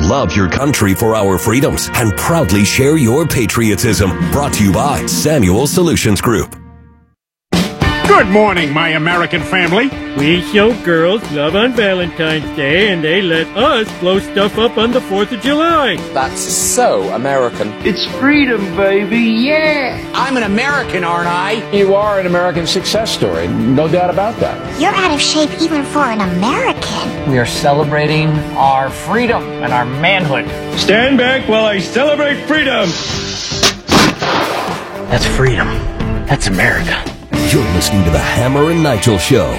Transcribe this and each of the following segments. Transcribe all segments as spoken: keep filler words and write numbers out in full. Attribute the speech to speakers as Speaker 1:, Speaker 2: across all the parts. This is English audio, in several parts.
Speaker 1: love your country for our freedoms and proudly share your patriotism. Brought to you by Samuel Solutions Group.
Speaker 2: Good morning, my American family.
Speaker 3: We show girls love on Valentine's Day, and they let us blow stuff up on the fourth of July.
Speaker 4: That's so American.
Speaker 5: It's freedom, baby, yeah!
Speaker 6: I'm an American, aren't I?
Speaker 7: You are an American success story, no doubt about that.
Speaker 8: You're out of shape even for an American.
Speaker 9: We are celebrating our freedom and our manhood.
Speaker 3: Stand back while I celebrate freedom!
Speaker 9: That's freedom. That's America.
Speaker 1: You're listening to the Hammer and Nigel Show.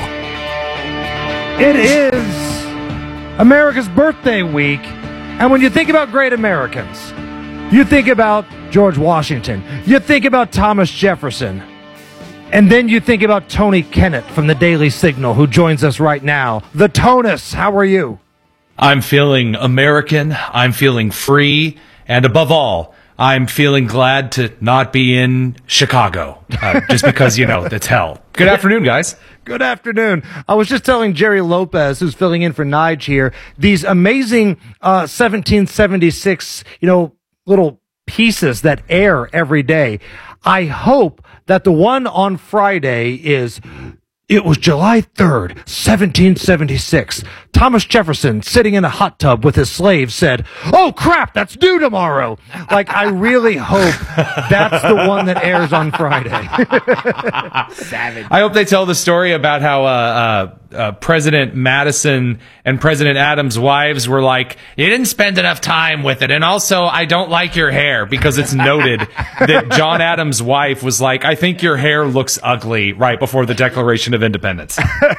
Speaker 10: It is America's birthday week, and when you think about great Americans, you think about George Washington, you think about Thomas Jefferson, and then you think about Tony Kennett from the Daily Signal, who joins us right now. The Tonus, how are you?
Speaker 11: I'm feeling American, I'm feeling free, and above all, I'm feeling glad to not be in Chicago, uh, just because, you know, it's hell. Good afternoon, guys.
Speaker 10: Good afternoon. I was just telling Jerry Lopez, who's filling in for Nige here, these amazing uh, seventeen seventy-six, you know, little pieces that air every day. I hope that the one on Friday is... It was July third, seventeen seventy-six. Thomas Jefferson, sitting in a hot tub with his slaves, said, "Oh, crap, that's due tomorrow." Like, I really hope that's the one that airs on Friday.
Speaker 11: Savage. I hope they tell the story about how uh, uh, uh, President Madison and President Adams' wives were like, "You didn't spend enough time with it, and also, I don't like your hair," because it's noted that John Adams' wife was like, "I think your hair looks ugly," right before the Declaration of Independence.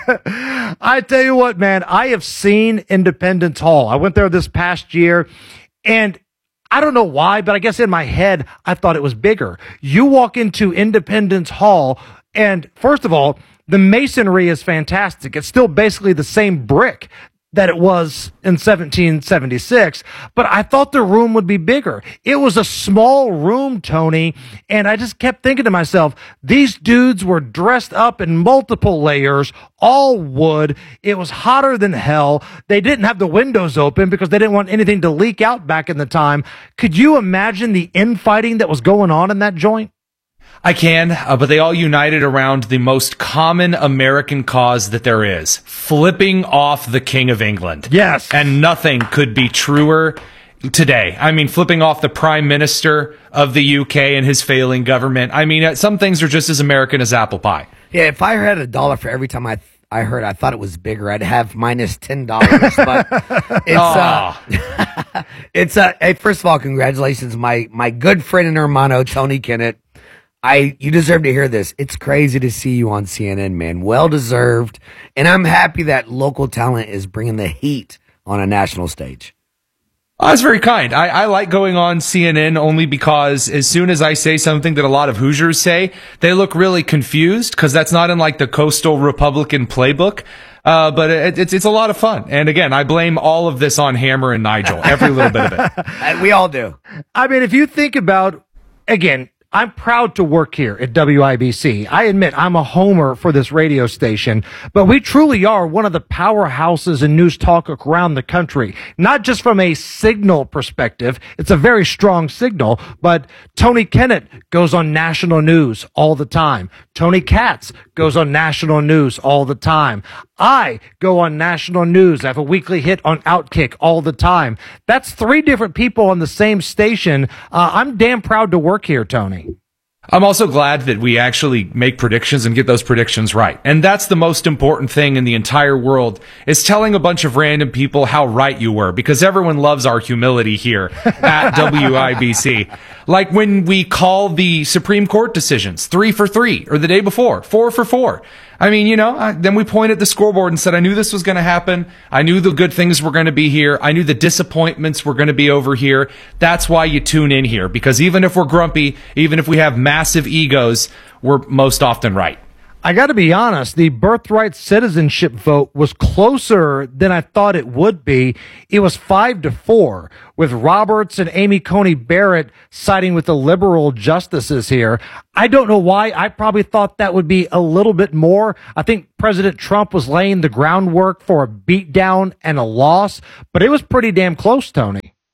Speaker 10: I tell you what, man, I have seen Independence Hall. I went there this past year, and I don't know why, but I guess in my head, I thought it was bigger. You walk into Independence Hall, and first of all, the masonry is fantastic. It's still basically the same brick that it was in seventeen seventy-six, but I thought the room would be bigger. It was a small room, Tony, and I just kept thinking to myself, these dudes were dressed up in multiple layers, all wood. It was hotter than hell. They didn't have the windows open because they didn't want anything to leak out back in the time. Could you imagine the infighting that was going on in that joint?
Speaker 11: I can, uh, but they all united around the most common American cause that there is, flipping off the King of England.
Speaker 10: Yes.
Speaker 11: And nothing could be truer today. I mean, flipping off the Prime Minister of the U K and his failing government. I mean, some things are just as American as apple pie.
Speaker 6: Yeah, if I had a dollar for every time I I heard I thought it was bigger, I'd have minus ten dollars. But it's uh, it's uh, hey, first of all, congratulations, my my good friend and hermano Tony Kennett. I, you deserve to hear this. It's crazy to see you on C N N, man. Well deserved. And I'm happy that local talent is bringing the heat on a national stage.
Speaker 11: Oh, that's very kind. I, I like going on C N N only because as soon as I say something that a lot of Hoosiers say, they look really confused because that's not in like the coastal Republican playbook. Uh, but it, it's, it's a lot of fun. And again, I blame all of this on Hammer and Nigel, every little bit of it.
Speaker 6: We all do.
Speaker 10: I mean, if you think about, again, I'm proud to work here at W I B C. I admit I'm a homer for this radio station, but we truly are one of the powerhouses in news talk around the country. Not just from a signal perspective. It's a very strong signal, but Tony Kennett goes on national news all the time. Tony Katz goes on national news all the time. I go on national news. I have a weekly hit on Outkick all the time. That's three different people on the same station. Uh, I'm damn proud to work here, Tony.
Speaker 11: I'm also glad that we actually make predictions and get those predictions right. And that's the most important thing in the entire world, is telling a bunch of random people how right you were, because everyone loves our humility here at W I B C. Like when we call the Supreme Court decisions three for three, or the day before, four for four. I mean, you know, I, then we pointed at the scoreboard and said, I knew this was going to happen. I knew the good things were going to be here. I knew the disappointments were going to be over here. That's why you tune in here, because even if we're grumpy, even if we have massive egos, we're most often right.
Speaker 10: I got to be honest, the birthright citizenship vote was closer than I thought it would be. It was five to four, with Roberts and Amy Coney Barrett siding with the liberal justices here. I don't know why. I probably thought that would be a little bit more. I think President Trump was laying the groundwork for a beatdown and a loss, but it was pretty damn close, Tony.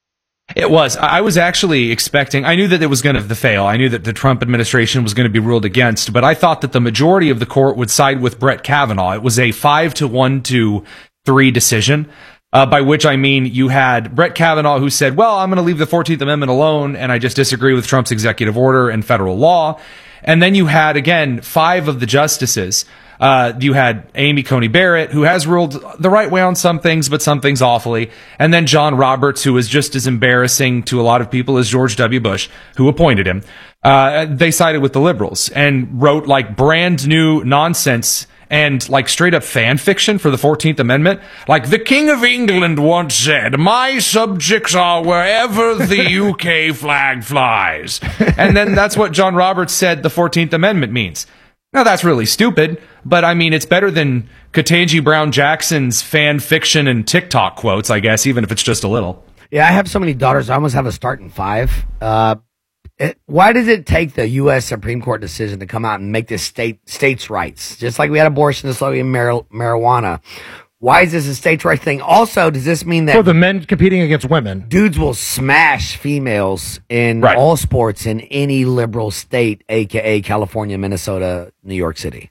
Speaker 11: It was. I was actually expecting, I knew that it was going to fail. I knew that the Trump administration was going to be ruled against, but I thought that the majority of the court would side with Brett Kavanaugh. It was a five to one to three decision, uh, by which I mean you had Brett Kavanaugh who said, well, I'm going to leave the fourteenth Amendment alone, and I just disagree with Trump's executive order and federal law. And then you had, again, five of the justices. Uh, you had Amy Coney Barrett, who has ruled the right way on some things, but some things awfully. And then John Roberts, who was just as embarrassing to a lot of people as George W. Bush, who appointed him. Uh, they sided with the liberals and wrote like brand new nonsense and like straight up fan fiction for the fourteenth Amendment. Like the King of England once said, my subjects are wherever the U K flag flies. And then that's what John Roberts said the fourteenth Amendment means. Now, that's really stupid, but I mean, it's better than Ketanji Brown Jackson's fan fiction and TikTok quotes, I guess, even if it's just a little.
Speaker 6: Yeah, I have so many daughters. I almost have a starting five. Uh, it, why does it take the U S Supreme Court decision to come out and make this state states' rights? Just like we had abortion, this like mar- marijuana. Why is this a states' rights thing? Also, does this mean that
Speaker 10: for the men competing against women,
Speaker 6: dudes will smash females in
Speaker 11: right.
Speaker 6: all sports in any liberal state, aka California, Minnesota, New York City?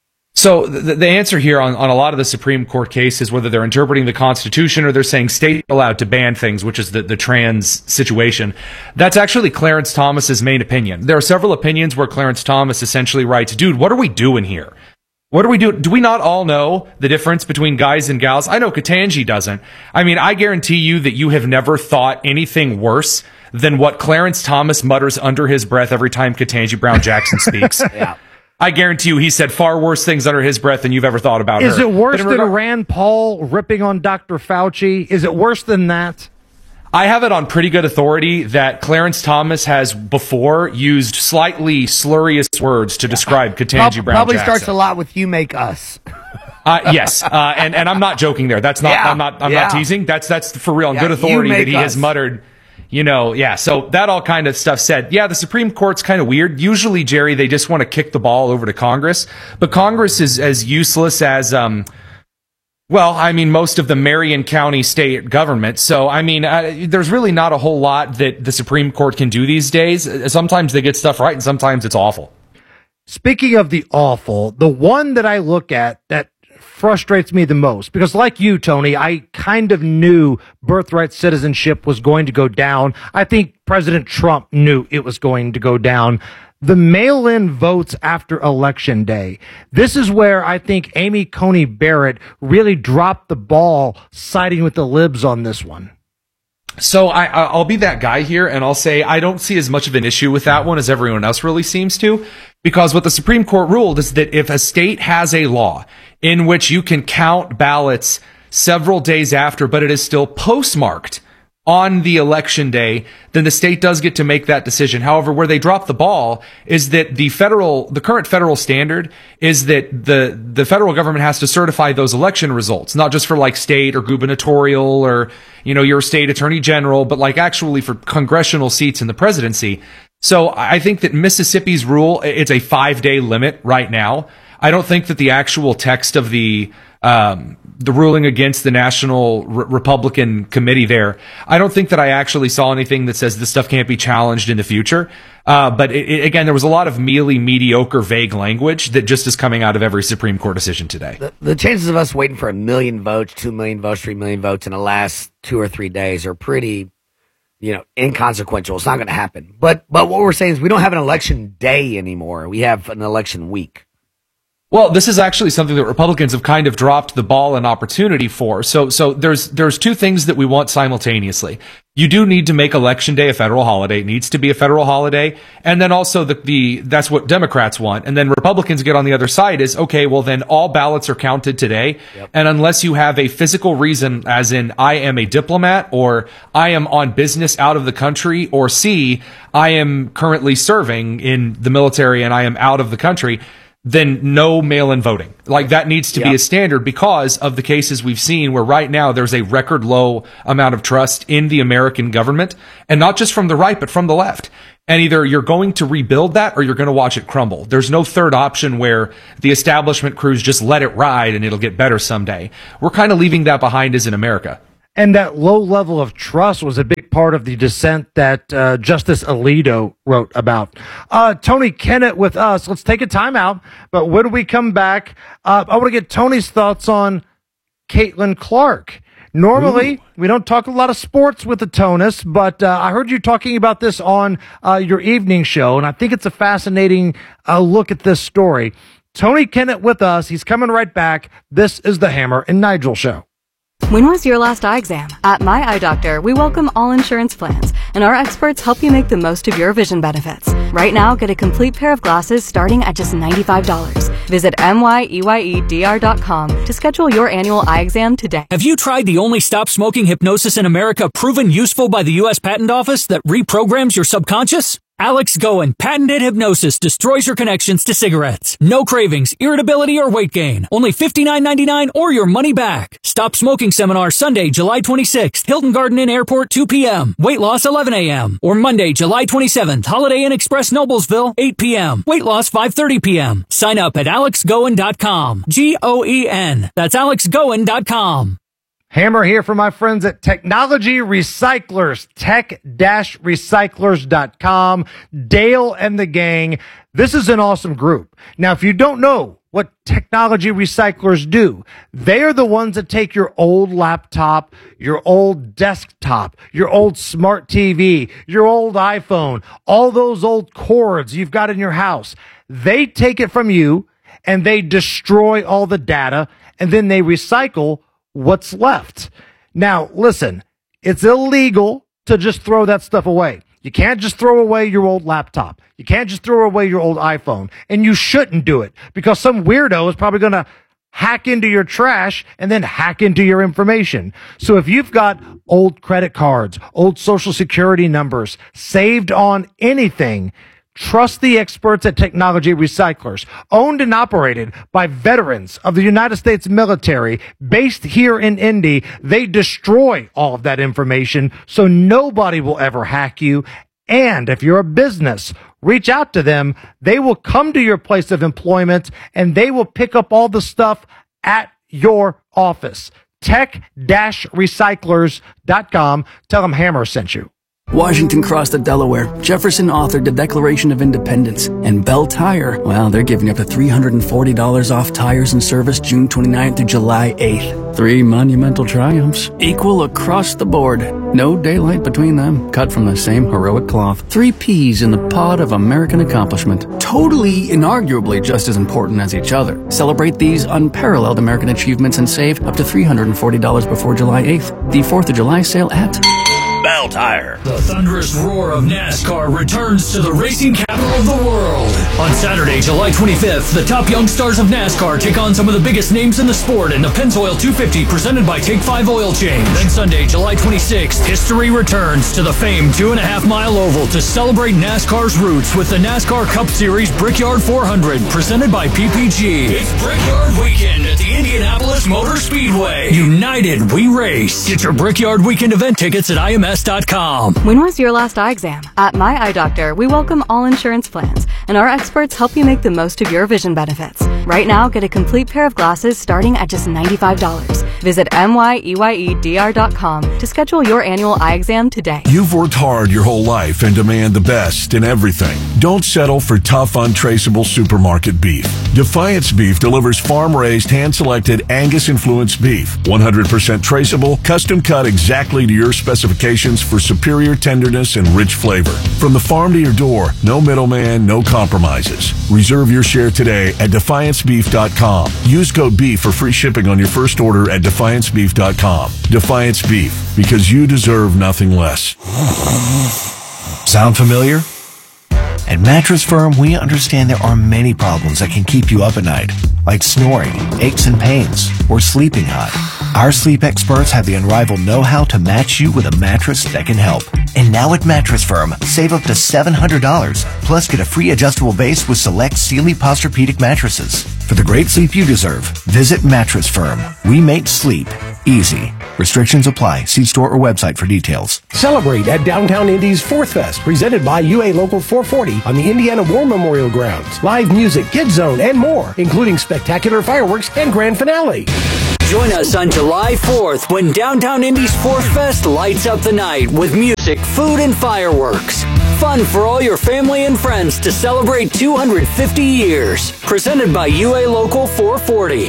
Speaker 11: So the, the answer here on, on a lot of the Supreme Court cases, whether they're interpreting the Constitution or they're saying states are allowed to ban things, which is the, the trans situation, that's actually Clarence Thomas's main opinion. There are several opinions where Clarence Thomas essentially writes, dude, what are we doing here? What do we do? Do we not all know the difference between guys and gals? I know Ketanji doesn't. I mean, I guarantee you that you have never thought anything worse than what Clarence Thomas mutters under his breath every time Ketanji Brown Jackson speaks. Yeah. I guarantee you he said far worse things under his breath than you've ever thought about her.
Speaker 10: Is it worse than
Speaker 11: regard-
Speaker 10: Rand Paul ripping on Doctor Fauci? Is it worse than that?
Speaker 11: I have it on pretty good authority that Clarence Thomas has before used slightly slurrious words to describe Ketanji Brown
Speaker 6: Probably
Speaker 11: Jackson.
Speaker 6: starts a lot with "you make us."
Speaker 11: Uh, yes, uh, and and I'm not joking there. That's not.
Speaker 6: Yeah,
Speaker 11: I'm not. I'm
Speaker 6: yeah.
Speaker 11: not teasing. That's that's for real on
Speaker 6: Yeah,
Speaker 11: good authority
Speaker 6: you
Speaker 11: that he
Speaker 6: make
Speaker 11: has
Speaker 6: us.
Speaker 11: muttered. You know, yeah. So that all kind of stuff said. Yeah, the Supreme Court's kind of weird. Usually, Jerry, they just want to kick the ball over to Congress, but Congress is as useless as um. Well, I mean, most of the Marion County state government. So, I mean, uh, there's really not a whole lot that the Supreme Court can do these days. Sometimes they get stuff right, and sometimes it's awful.
Speaker 10: Speaking of the awful, the one that I look at that frustrates me the most, because like you, Tony, I kind of knew birthright citizenship was going to go down. I think President Trump knew it was going to go down. The mail-in votes after Election Day. This is where I think Amy Coney Barrett really dropped the ball siding with the libs on this one.
Speaker 11: So I, I'll be that guy here, and I'll say I don't see as much of an issue with that one as everyone else really seems to, because what the Supreme Court ruled is that if a state has a law in which you can count ballots several days after, but it is still postmarked on the election day, then the state does get to make that decision. However, where they drop the ball is that the federal, the current federal standard is that the, the federal government has to certify those election results, not just for like state or gubernatorial or, you know, your state attorney general, but like actually for congressional seats in the presidency. So I think that Mississippi's rule, it's a five day limit right now. I don't think that the actual text of the, um, the ruling against the National Re- Republican Committee there, I don't think that I actually saw anything that says this stuff can't be challenged in the future. Uh, but it, it, again, there was a lot of mealy, mediocre, vague language that just is coming out of every Supreme Court decision today.
Speaker 6: The, the chances of us waiting for a million votes, two million votes, three million votes in the last two or three days are pretty, you know, inconsequential. It's not going to happen. But but what we're saying is we don't have an election day anymore. We have an election week.
Speaker 11: Well, this is actually something that Republicans have kind of dropped the ball and opportunity for. So, so there's, there's two things that we want simultaneously. You do need to make Election Day a federal holiday. It needs to be a federal holiday. And then also the, the, that's what Democrats want. And then Republicans get on the other side is, okay, well then all ballots are counted today. Yep. And unless you have a physical reason, as in I am a diplomat or I am on business out of the country, or C, I am currently serving in the military and I am out of the country, then no mail-in voting. Like that needs to yep. be a standard because of the cases we've seen where right now there's a record low amount of trust in the American government, and not just from the right, but from the left. And either you're going to rebuild that or you're going to watch it crumble. There's no third option where the establishment crews just let it ride and it'll get better someday. We're kind of leaving that behind as in America.
Speaker 10: And that low level of trust was a big part of the dissent that uh, Justice Alito wrote about. Uh, Tony Kennett with us. Let's take a timeout. But when we come back, uh, I want to get Tony's thoughts on Caitlin Clark. Normally, Ooh. we don't talk a lot of sports with the Tonus, but uh, I heard you talking about this on uh, your evening show, and I think it's a fascinating uh, look at this story. Tony Kennett with us. He's coming right back. This is the Hammer and Nigel Show.
Speaker 12: When was your last eye exam? At My Eye Doctor, we welcome all insurance plans, and our experts help you make the most of your vision benefits. Right now, get a complete pair of glasses starting at just ninety-five dollars. Visit M Y E Y E D R dot com to schedule your annual eye exam today.
Speaker 13: Have you tried the only stop smoking hypnosis in America proven useful by the U S Patent Office that reprograms your subconscious? Alex Goen patented hypnosis destroys your connections to cigarettes. No cravings, irritability, or weight gain. Only fifty-nine ninety-nine or your money back. Stop Smoking Seminar Sunday, July twenty-sixth, Hilton Garden Inn Airport, two p.m. Weight loss, eleven a.m. Or Monday, July twenty-seventh, Holiday Inn Express Noblesville, eight p.m. Weight loss, five thirty p.m. Sign up at alex goen dot com. G O E N. That's alex goen dot com.
Speaker 10: Hammer here for my friends at Technology Recyclers, tech dash recyclers dot com. Dale and the gang. This is an awesome group. Now, if you don't know what Technology Recyclers do, they are the ones that take your old laptop, your old desktop, your old smart T V, your old iPhone, all those old cords you've got in your house. They take it from you and they destroy all the data, and then they recycle what's left. Now, listen, it's illegal to just throw that stuff away. You can't just throw away your old laptop. You can't just throw away your old iPhone. And you shouldn't do it because some weirdo is probably going to hack into your trash and then hack into your information. So if you've got old credit cards, old social security numbers saved on anything, trust the experts at Technology Recyclers, owned and operated by veterans of the United States military, based here in Indy. They destroy all of that information so nobody will ever hack you. And if you're a business, reach out to them. They will come to your place of employment and they will pick up all the stuff at your office. tech dash recyclers dot com. Tell them Hammer sent you.
Speaker 14: Washington crossed the Delaware. Jefferson authored the Declaration of Independence. And Bell Tire, well, they're giving up to three hundred forty dollars off tires and service June twenty-ninth through July eighth. Three monumental triumphs, equal across the board. No daylight between them, cut from the same heroic cloth. Three peas in the pod of American accomplishment. Totally, inarguably just as important as each other. Celebrate these unparalleled American achievements and save up to three hundred forty dollars before July eighth. The fourth of July sale at
Speaker 13: Bell Tire. The thunderous roar of NASCAR returns to the racing capital of the world. On Saturday, July twenty-fifth, the top young stars of NASCAR take on some of the biggest names in the sport in the Pennzoil two fifty presented by Take five Oil Change. Then Sunday, July twenty-sixth, history returns to the famed two and a half mile oval to celebrate NASCAR's roots with the NASCAR Cup Series Brickyard four hundred presented by P P G. It's Brickyard Weekend at the Indianapolis Motor Speedway. United, we race. Get your Brickyard Weekend event tickets at I M S dot com.
Speaker 12: When was your last eye exam? At My Eye Doctor, we welcome all insurance plans, and our experts help you make the most of your vision benefits. Right now, get a complete pair of glasses starting at just ninety-five dollars. Visit M Y E Y E D R dot com to schedule your annual eye exam today.
Speaker 15: You've worked hard your whole life and demand the best in everything. Don't settle for tough, untraceable supermarket beef. Defiance Beef delivers farm-raised, hand-selected, Angus-influenced beef. one hundred percent traceable, custom-cut exactly to your specifications for superior tenderness and rich flavor. From the farm to your door, no middleman, no compromises. Reserve your share today at defiance beef dot com. Use code BEEF for free shipping on your first order at defiance beef dot com. Defiance Beef, because you deserve nothing less.
Speaker 16: Sound familiar? At Mattress Firm, we understand there are many problems that can keep you up at night, like snoring, aches and pains, or sleeping hot. Our sleep experts have the unrivaled know-how to match you with a mattress that can help. And now at Mattress Firm, save up to seven hundred dollars, plus get a free adjustable base with select Sealy Posturepedic mattresses. For the great sleep you deserve, visit Mattress Firm. We make sleep easy. Restrictions apply. See store or website for details.
Speaker 17: Celebrate at Downtown Indy's Fourth Fest, presented by U A Local four forty on the Indiana War Memorial Grounds. Live music, Kids Zone, and more, including spectacular fireworks and grand finale.
Speaker 13: Join us on July fourth when Downtown Indy's Fourth Fest lights up the night with music, food, and fireworks. Fun for all your family and friends to celebrate two hundred fifty years. Presented by U A Local four forty.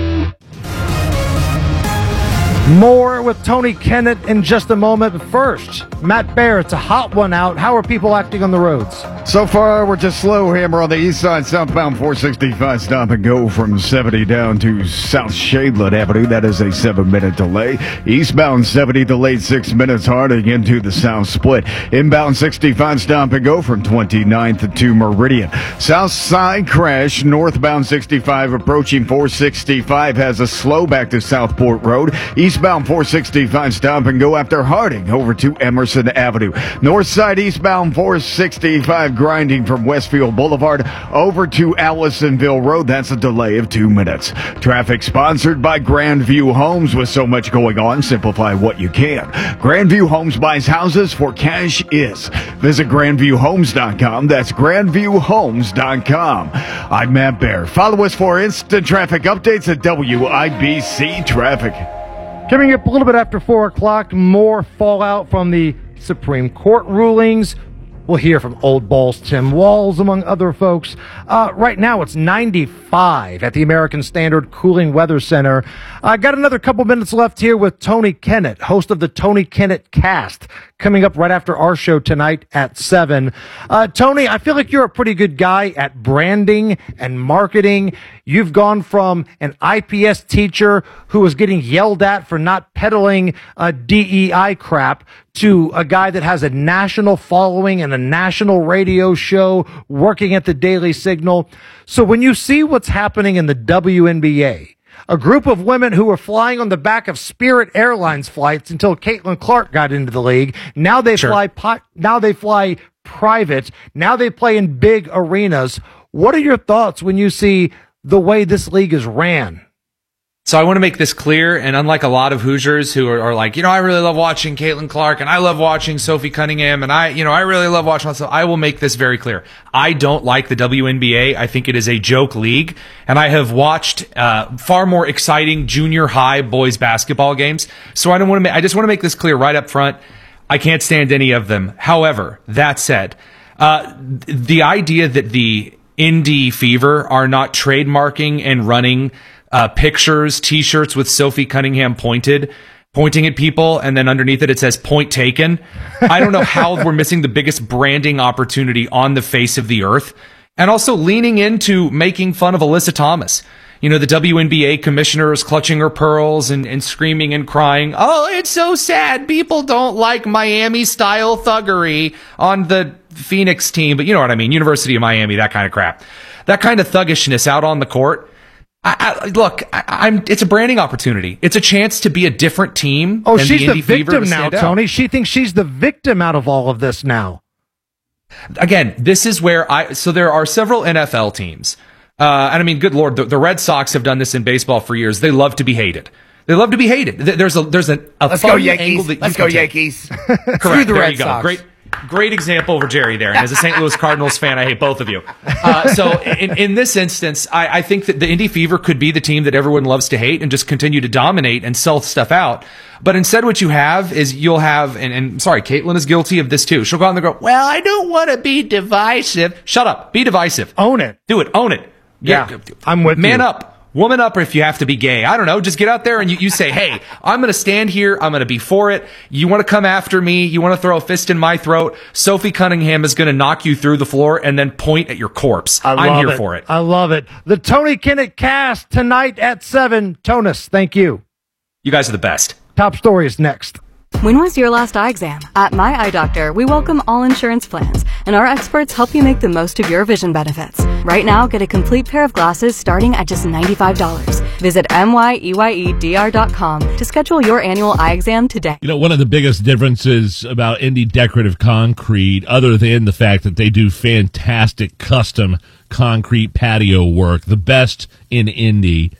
Speaker 10: More with Tony Kennett in just a moment. But first, Matt Bear, it's a hot one out. How are people acting on the roads?
Speaker 2: So far, we're just slow hammer on the east side, southbound four sixty-five, stop and go from seventy down to South Shadeland Avenue. That is a seven-minute delay. Eastbound seventy delayed six minutes, harding into the south split. Inbound sixty-five, stop and go from twenty-ninth to Meridian. South side crash, northbound sixty-five approaching four sixty-five has a slow back to Southport Road. Eastbound four sixty-five, stop and go after Harding over to Emerson Avenue. North side eastbound four sixty-five grinding from Westfield Boulevard over to Allisonville Road. That's a delay of two minutes. Traffic sponsored by Grandview Homes. With so much going on, simplify what you can. Grandview Homes buys houses for cash is. Visit grandview homes dot com. That's grandview homes dot com. I'm Matt Bear. Follow us for instant traffic updates at W I B C Traffic.
Speaker 10: Coming up a little bit after four o'clock, more fallout from the Supreme Court rulings. We'll hear from Old Balls Tim Walz, among other folks. Uh, right now, it's ninety-five at the American Standard Cooling Weather Center. I uh, got another couple minutes left here with Tony Kennett, host of the Tony Kennett Cast, coming up right after our show tonight at seven. Uh, Tony, I feel like you're a pretty good guy at branding and marketing. You've gone from an I P S teacher who was getting yelled at for not peddling uh, D E I crap to a guy that has a national following and a national radio show working at the Daily Signal. So when you see what's happening in the W N B A, a group of women who were flying on the back of Spirit Airlines flights until Caitlin Clark got into the league, now they sure. fly po- now they fly private, now they play in big arenas. What are your thoughts when you see the way this league is ran?
Speaker 11: So I want to make this clear, and unlike a lot of Hoosiers who are, are like, you know, I really love watching Caitlin Clark, and I love watching Sophie Cunningham, and I, you know, I really love watching myself. I will make this very clear. I don't like the W N B A. I think it is a joke league, and I have watched uh, far more exciting junior high boys basketball games. So I don't want to. Ma- I just want to make this clear right up front. I can't stand any of them. However, that said, uh, the idea that the Indy Fever are not trademarking and running Uh, pictures, T-shirts with Sophie Cunningham pointed, pointing at people, and then underneath it, it says point taken. I don't know how we're missing the biggest branding opportunity on the face of the earth. And also leaning into making fun of Alyssa Thomas. You know, the W N B A commissioner is clutching her pearls and, and screaming and crying, oh, it's so sad. People don't like Miami-style thuggery on the Phoenix team. But you know what I mean, University of Miami, that kind of crap. That kind of thuggishness out on the court. I, I, look, I, I'm. It's a branding opportunity. It's a chance to be a different team.
Speaker 10: Oh, she's the, the victim now, Tony. Out. She thinks she's the victim out of all of this now.
Speaker 11: Again, this is where I. So there are several N F L teams, uh, and I mean, good Lord, the, the Red Sox have done this in baseball for years. They love to be hated. They love to be hated. There's a there's a, a
Speaker 6: let's go Yankees. Let's go Yankees.
Speaker 11: Correct.
Speaker 6: Screw the
Speaker 11: there
Speaker 6: Red
Speaker 11: you go.
Speaker 6: Sox.
Speaker 11: Great. Great example over Jerry there. And as a Saint Louis Cardinals fan, I hate both of you. Uh, so in, in this instance, I, I think that the Indy Fever could be the team that everyone loves to hate and just continue to dominate and sell stuff out. But instead what you have is you'll have, and, and sorry, Caitlin is guilty of this too. She'll go out and go, well, I don't want to be divisive. Shut up. Be divisive.
Speaker 10: Own it.
Speaker 11: Do it. Own it.
Speaker 10: Yeah.
Speaker 11: yeah.
Speaker 10: I'm with
Speaker 11: Man
Speaker 10: you.
Speaker 11: Man up. Woman up if you have to be gay. I don't know. Just get out there and you, you say, hey, I'm going to stand here. I'm going to be for it. You want to come after me. You want to throw a fist in my throat. Sophie Cunningham is going to knock you through the floor and then point at your corpse.
Speaker 10: I
Speaker 11: I'm here
Speaker 10: it.
Speaker 11: for it.
Speaker 10: I love it. The Tony Kennett Cast tonight at seven. Tonus, thank you.
Speaker 11: You guys are the best.
Speaker 10: Top story is next.
Speaker 12: When was your last eye exam? At My Eye Doctor, we welcome all insurance plans, and our experts help you make the most of your vision benefits. Right now, get a complete pair of glasses starting at just ninety-five dollars. Visit M Y E Y E D R dot com to schedule your annual eye exam today.
Speaker 18: You know, one of the biggest differences about Indy Decorative Concrete, other than the fact that they do fantastic custom concrete patio work, the best in Indy,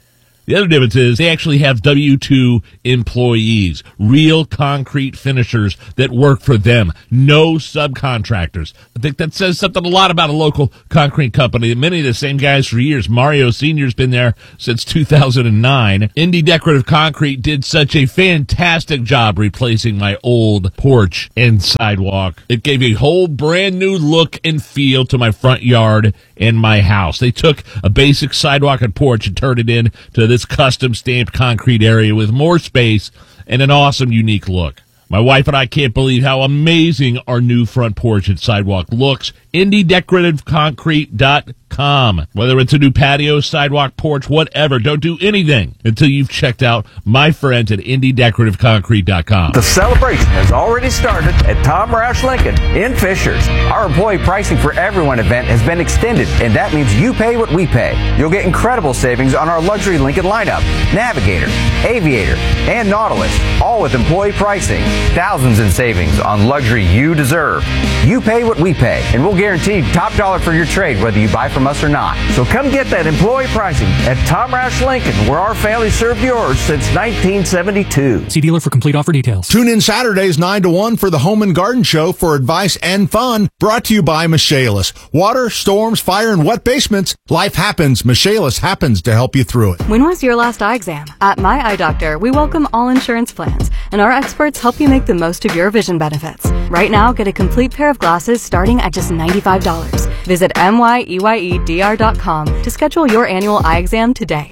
Speaker 18: The other difference is they actually have W two employees, real concrete finishers that work for them, no subcontractors. I think that says something a lot about a local concrete company. Many of the same guys for years. Mario Senior's been there since two thousand nine. Indy Decorative Concrete did such a fantastic job replacing my old porch and sidewalk. It gave a whole brand new look and feel to my front yard and my house. They took a basic sidewalk and porch and turned it into this custom stamped concrete area with more space and an awesome, unique look. My wife and I can't believe how amazing our new front porch and sidewalk looks. Indy Decorative Concrete dot com. Whether it's a new patio, sidewalk, porch, whatever, don't do anything until you've checked out my friends at Indy Decorative Concrete dot com.
Speaker 19: The celebration has already started at Tom Roush Lincoln in Fishers. Our employee pricing for everyone event has been extended, and that means you pay what we pay. You'll get incredible savings on our luxury Lincoln lineup, Navigator, Aviator, and Nautilus, all with employee pricing. Thousands in savings on luxury you deserve. You pay what we pay, and we'll guarantee top dollar for your trade whether you buy from us or not. So come get that employee pricing at Tom Roush Lincoln, where our family served yours since nineteen seventy-two.
Speaker 20: See dealer for complete offer details.
Speaker 21: Tune in Saturdays nine to one for the Home and Garden Show for advice and fun, brought to you by Michaelis. Water, storms, fire, and wet basements. Life happens. Michaelis happens to help you through it.
Speaker 12: When was your last eye exam? At My Eye Doctor, we welcome all insurance plans, and our experts help you make the most of your vision benefits. Right now, get a complete pair of glasses starting at just ninety-five dollars. Visit M Y E Y E D R dot com to schedule your annual eye exam today.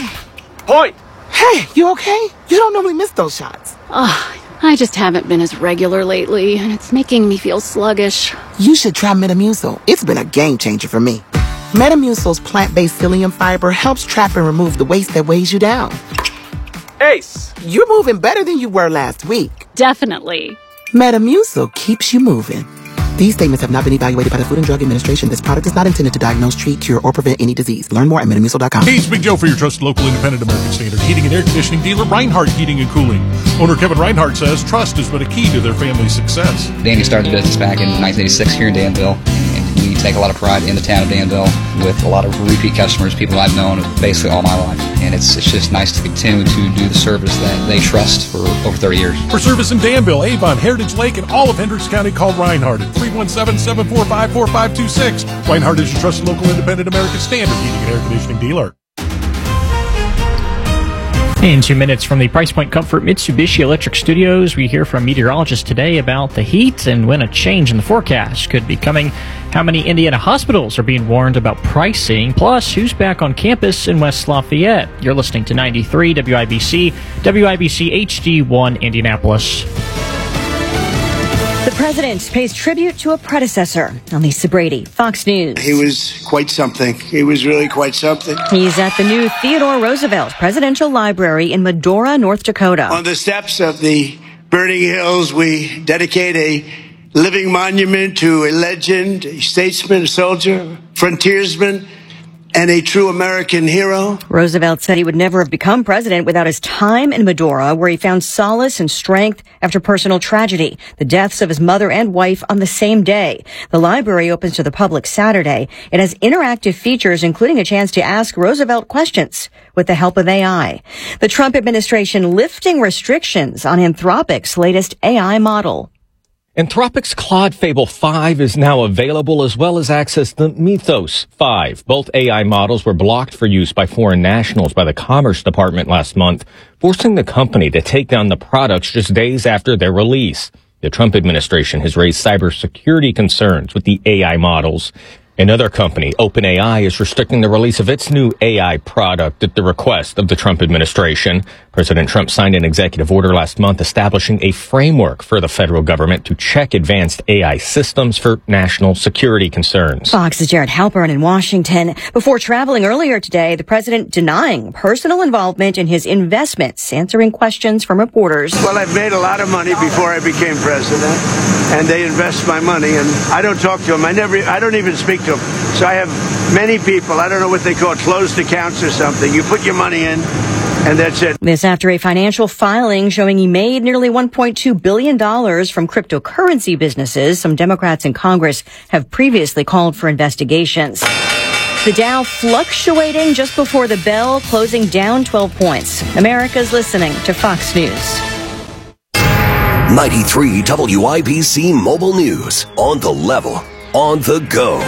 Speaker 22: Point! Hey, you okay? You don't normally miss those shots.
Speaker 23: Ugh, I just haven't been as regular lately, and it's making me feel sluggish.
Speaker 22: You should try Metamucil. It's been a game changer for me. Metamucil's plant-based psyllium fiber helps trap and remove the waste that weighs you down. Ace, you're moving better than you were last week.
Speaker 23: Definitely.
Speaker 22: Metamucil keeps you moving. These statements have not been evaluated by the Food and Drug Administration. This product is not intended to diagnose, treat, cure, or prevent any disease. Learn more at Metamucil dot com.
Speaker 24: Hey, it's Big Joe for your trusted local independent American Standard heating and air conditioning dealer, Reinhardt Heating and Cooling. Owner Kevin Reinhardt says trust has been a key to their family's success.
Speaker 25: Danny started the business back in nineteen eighty-six here in Danville, and we take a lot of pride in the town of Danville with a lot of repeat customers, people I've known basically all my life. And it's it's just nice to continue to do the service that they trust for over thirty years.
Speaker 24: For service in Danville, Avon, Heritage Lake, and all of Hendricks County, call Reinhardt at three one seven, seven four five, four five two six. Reinhardt is your trusted local independent American Standard heating and air conditioning dealer.
Speaker 20: In two minutes from the Price Point Comfort Mitsubishi Electric Studios, we hear from meteorologists today about the heat and when a change in the forecast could be coming, how many Indiana hospitals are being warned about pricing, plus who's back on campus in West Lafayette. You're listening to ninety-three W I B C, W I B C H D one Indianapolis.
Speaker 26: The president pays tribute to a predecessor. Lisa Brady, Fox News.
Speaker 27: He was quite something. He was really quite something.
Speaker 26: He's at the new Theodore Roosevelt Presidential Library in Medora, North Dakota.
Speaker 27: On the steps of the burning hills, we dedicate a living monument to a legend, a statesman, a soldier, frontiersman, and a true American hero.
Speaker 26: Roosevelt said he would never have become president without his time in Medora, where he found solace and strength after personal tragedy, the deaths of his mother and wife on the same day. The library opens to the public Saturday. It has interactive features, including a chance to ask Roosevelt questions with the help of A I. The Trump administration lifting restrictions on Anthropic's latest A I model.
Speaker 28: Anthropic's Claude Fable five is now available, as well as access to Mythos five. Both A I models were blocked for use by foreign nationals by the Commerce Department last month, forcing the company to take down the products just days after their release. The Trump administration has raised cybersecurity concerns with the A I models. Another company, OpenAI, is restricting the release of its new A I product at the request of the Trump administration. President Trump signed an executive order last month establishing a framework for the federal government to check advanced A I systems for national security concerns.
Speaker 26: Fox's Jared Halpern in Washington. Before traveling earlier today, the president denying personal involvement in his investments, answering questions from reporters.
Speaker 27: Well, I've made a lot of money before I became president, and they invest my money, and I don't talk to them. I never, I don't even speak to them. So I have many people, I don't know what they call it, closed accounts or something. You put your money in, and that's it.
Speaker 26: This after a financial filing showing he made nearly one point two billion dollars from cryptocurrency businesses. Some Democrats in Congress have previously called for investigations. The Dow fluctuating just before the bell, closing down twelve points. America's listening to Fox News.
Speaker 1: ninety-three W I B C Mobile News. On the level, on the go.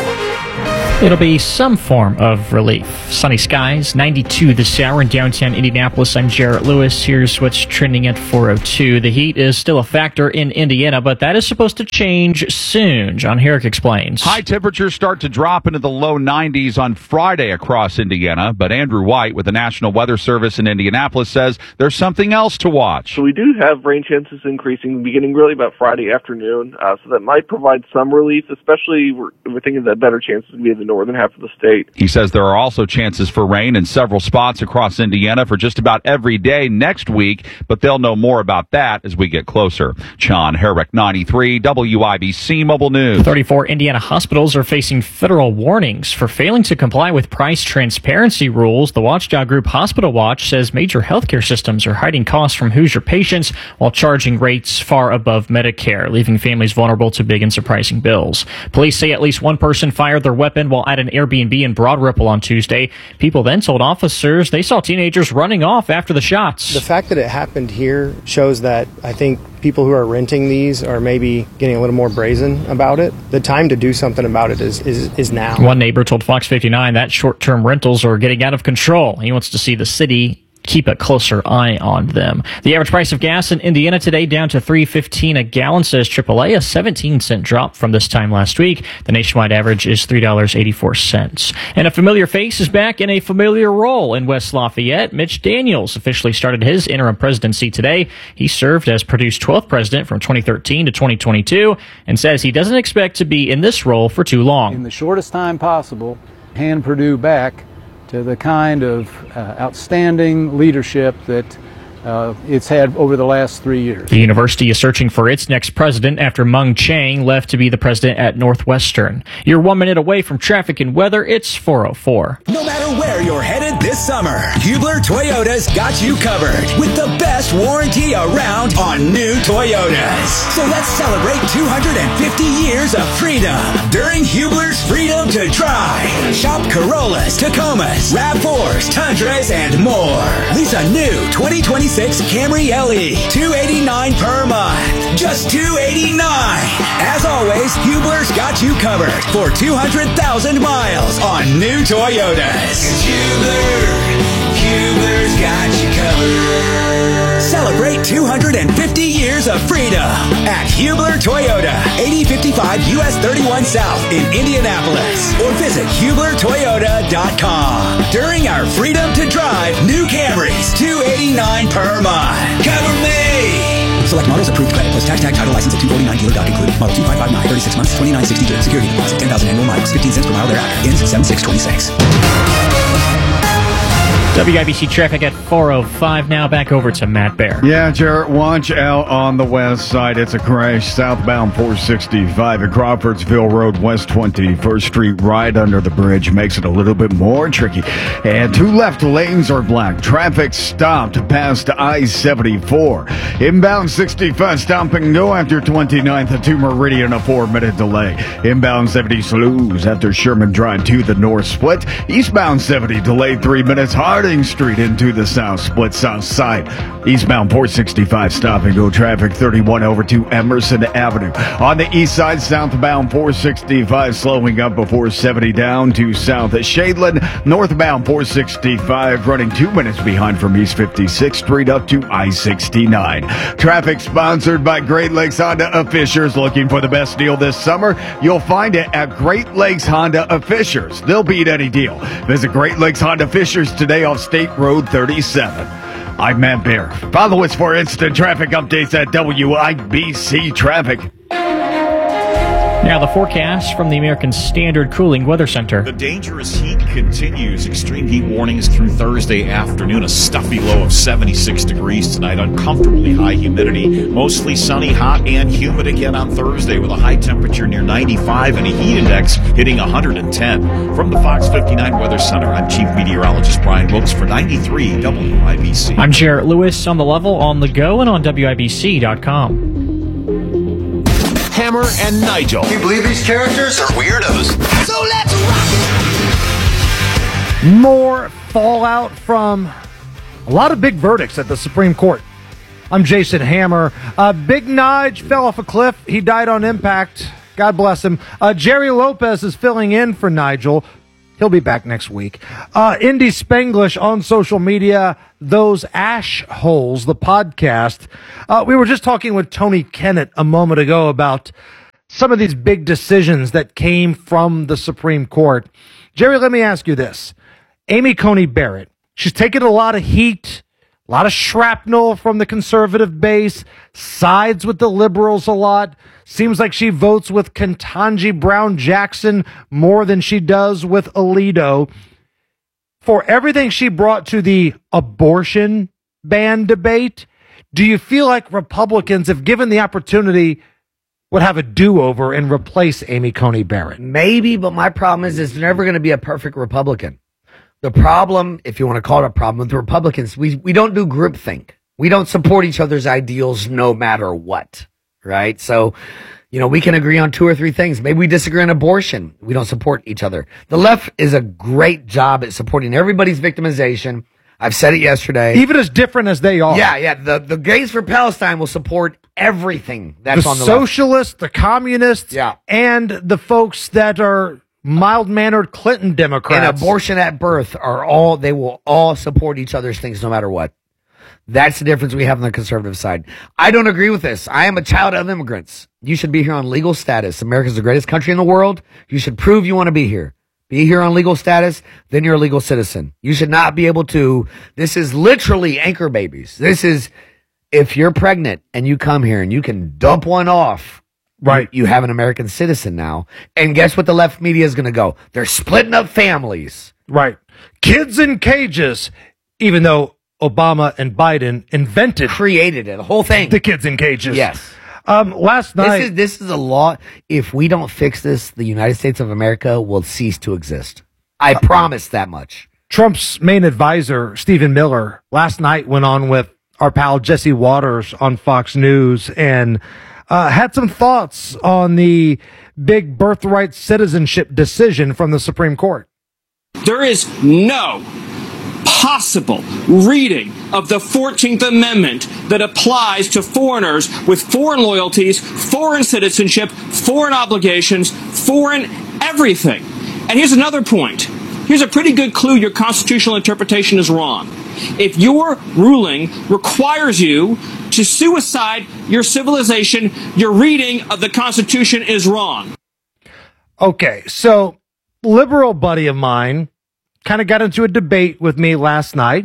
Speaker 20: It'll be some form of relief. Sunny skies, ninety-two this hour in downtown Indianapolis. I'm Jarrett Lewis. Here's what's trending at four oh two. The heat is still a factor in Indiana, but that is supposed to change soon. John Herrick explains.
Speaker 3: High temperatures start to drop into the low nineties on Friday across Indiana, but Andrew White with the National Weather Service in Indianapolis says there's something else to watch.
Speaker 4: So we do have rain chances increasing beginning really about Friday afternoon, uh, so that might provide some relief, especially we're, we're thinking that better chances would be in the northern half of the state.
Speaker 3: He says there are also chances for rain in several spots across Indiana for just about every day next week, but they'll know more about that as we get closer. John Herrick, ninety-three W I B C Mobile News.
Speaker 20: thirty-four Indiana hospitals are facing federal warnings for failing to comply with price transparency rules. The watchdog group Hospital Watch says major healthcare systems are hiding costs from Hoosier patients while charging rates far above Medicare, leaving families vulnerable to big and surprising bills. Police say at least one person fired their weapon while at an Airbnb in Broad Ripple on Tuesday. People then told officers they saw teenagers running off after the shots.
Speaker 5: The fact that it happened here shows that I think people who are renting these are maybe getting a little more brazen about it. The time to do something about it is, is, is now.
Speaker 20: One neighbor told Fox fifty-nine that short-term rentals are getting out of control. He wants to see the city keep a closer eye on them. The average price of gas in Indiana today down to three fifteen a gallon, says triple A, a seventeen cent drop from this time last week. The nationwide average is three dollars and eighty-four cents. And a familiar face is back in a familiar role in West Lafayette. Mitch Daniels officially started his interim presidency today. He served as Purdue's twelfth president from twenty thirteen to twenty twenty-two and says he doesn't expect to be in this role for too long.
Speaker 7: In the shortest time possible, hand Purdue back to the kind of uh, outstanding leadership that uh, it's had over the last three years.
Speaker 20: The university is searching for its next president after Mung Chang left to be the president at Northwestern. You're one minute away from traffic and weather. It's four oh four.
Speaker 8: No matter where you're headed this summer, Hubler Toyota's got you covered with the best warranty around on new Toyotas. So let's celebrate two hundred fifty years of freedom during Hubler's Freedom to Drive. Shop Corollas, Tacomas, RAV fours, Tundras, and more. Lease a new twenty twenty-six Camry L E, two hundred eighty-nine dollars per month. Just two hundred eighty-nine dollars. As always, Hubler's got you covered for two hundred thousand miles on new Toyotas. Hubler, Hubler's got you covered. Celebrate two hundred fifty years of freedom at Hubler Toyota, eighty fifty-five U S thirty-one South in Indianapolis, or visit Hubler Toyota dot com. During our Freedom to Drive new Camrys, two hundred eighty-nine dollars per month. Cover me!
Speaker 9: Select models approved credit plus tax tag title license at two forty-nine dealer doc included. Model two five five nine, thirty-six months, twenty-nine sixty-two. Security deposit, ten thousand annual miles, fifteen cents per mile thereafter. Ends seven six twenty-six.
Speaker 20: W I B C traffic at four oh five now. Back over to Matt Bear.
Speaker 2: Yeah, Jarrett, watch out on the west side. It's a crash southbound four sixty-five at Crawfordsville Road, West twenty-first Street, right under the bridge. Makes it a little bit more tricky. And two left lanes are black. Traffic stopped past I seventy-four. Inbound sixty-five, stop and go after twenty-ninth to Meridian, a four-minute delay. Inbound seventy slows after Sherman Drive to the north split. Eastbound seventy delayed three minutes. Harding Street into the south split south side. Eastbound four sixty-five stop and go traffic thirty-one over to Emerson Avenue. On the east side, southbound four sixty-five slowing up before seventy down to south at Shadeland. Northbound four sixty-five running two minutes behind from East fifty-sixth Street up to I sixty-nine. Traffic sponsored by Great Lakes Honda of Fishers. Looking for the best deal this summer? You'll find it at Great Lakes Honda of Fishers. They'll beat any deal. Visit Great Lakes Honda Fishers today off State Road thirty-seven. I'm Matt Bear. Follow us for instant traffic updates at W I B C Traffic.
Speaker 20: Now the forecast from the American Standard Cooling Weather Center.
Speaker 14: The dangerous heat continues. Extreme heat warnings through Thursday afternoon. A stuffy low of seventy-six degrees tonight. Uncomfortably high humidity. Mostly sunny, hot, and humid again on Thursday with a high temperature near ninety-five and a heat index hitting one hundred ten. From the Fox fifty-nine Weather Center, I'm Chief Meteorologist Brian Wilkes for ninety-three W I B C.
Speaker 20: I'm Jarrett Lewis on the level, on the go, and on W I B C dot com.
Speaker 1: Hammer and Nigel.
Speaker 29: Can you believe these characters are weirdos?
Speaker 1: So let's rock!
Speaker 6: More fallout from a lot of big verdicts at the Supreme Court. I'm Jason Hammer. Uh, Big Nige fell off a cliff. He died on impact. God bless him. Uh, Jerry Lopez is filling in for Nigel. He'll be back next week. Uh, Indy Spanglish on social media. Those Ash Holes, the podcast. Uh, we were just talking with Tony Kennett a moment ago about some of these big decisions that came from the Supreme Court. Jerry, let me ask you this. Amy Coney Barrett, she's taken a lot of heat, a lot of shrapnel from the conservative base, sides with the liberals a lot. Seems like she votes with Ketanji Brown Jackson more than she does with Alito. For everything she brought to the abortion ban debate, do you feel like Republicans, if given the opportunity, would have a do-over and replace Amy Coney Barrett?
Speaker 10: Maybe, but my problem is it's never going to be a perfect Republican. The problem, if you want to call it a problem with the Republicans, we, we don't do groupthink. We don't support each other's ideals no matter what, right? So, you know, we can agree on two or three things. Maybe we disagree on abortion. We don't support each other. The left is a great job at supporting everybody's victimization. I've said it yesterday.
Speaker 6: Even as different as they are.
Speaker 10: Yeah, yeah. The, the Gays for Palestine will support everything that's
Speaker 6: the
Speaker 10: on the
Speaker 6: socialists,
Speaker 10: left.
Speaker 6: The communists,
Speaker 10: yeah.
Speaker 6: and the folks that are mild-mannered Clinton Democrats.
Speaker 10: And abortion at birth are all, they will all support each other's things no matter what. That's the difference we have on the conservative side. I don't agree with this. I am a child of immigrants. You should be here on legal status. America's the greatest country in the world. You should prove you want to be here. Be here on legal status, then you're a legal citizen. You should not be able to, this is literally anchor babies. This is, if you're pregnant and you come here and you can dump one off, right? You, you have an American citizen now. And guess what the left media is going to go? They're splitting up families.
Speaker 6: Right. Kids in cages, even though Obama and Biden invented,
Speaker 10: created it, the whole thing.
Speaker 6: The kids in cages.
Speaker 10: Yes.
Speaker 6: Um, last night.
Speaker 10: This is, this is a law. If we don't fix this, the United States of America will cease to exist. I uh, promise that much.
Speaker 6: Trump's main advisor, Stephen Miller, last night went on with our pal Jesse Waters on Fox News and uh, had some thoughts on the big birthright citizenship decision from the Supreme Court.
Speaker 11: There is no possible reading of the fourteenth Amendment that applies to foreigners with foreign loyalties, foreign citizenship, foreign obligations, foreign everything. And here's another point. Here's a pretty good clue your constitutional interpretation is wrong. If your ruling requires you to suicide your civilization, your reading of the Constitution is wrong.
Speaker 6: Okay, so liberal buddy of mine kind of got into a debate with me last night,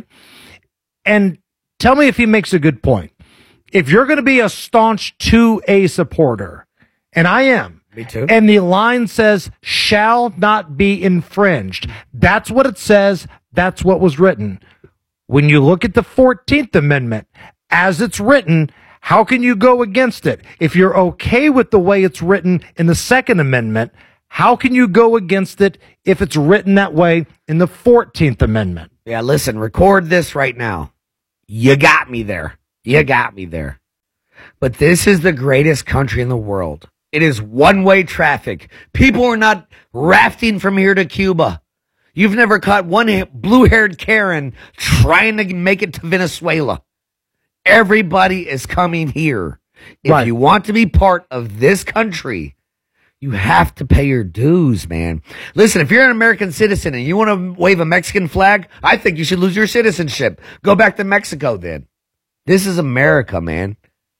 Speaker 6: and tell me if he makes a good point. If you're going to be a staunch two A supporter, and I am,
Speaker 10: me too,
Speaker 6: and the line says shall not be infringed, that's what it says, that's what was written. When you look at the fourteenth Amendment, as it's written, how can you go against it? If you're okay with the way it's written in the Second Amendment, how can you go against it if it's written that way in the fourteenth Amendment?
Speaker 10: Yeah, listen, record this right now. You got me there. You got me there. But this is the greatest country in the world. It is one-way traffic. People are not rafting from here to Cuba. You've never caught one blue-haired Karen trying to make it to Venezuela. Everybody is coming here. If right. you want to be part of this country, you have to pay your dues, man. Listen, if you're an American citizen and you want to wave a Mexican flag, I think you should lose your citizenship. Go back to Mexico then. This is America, man.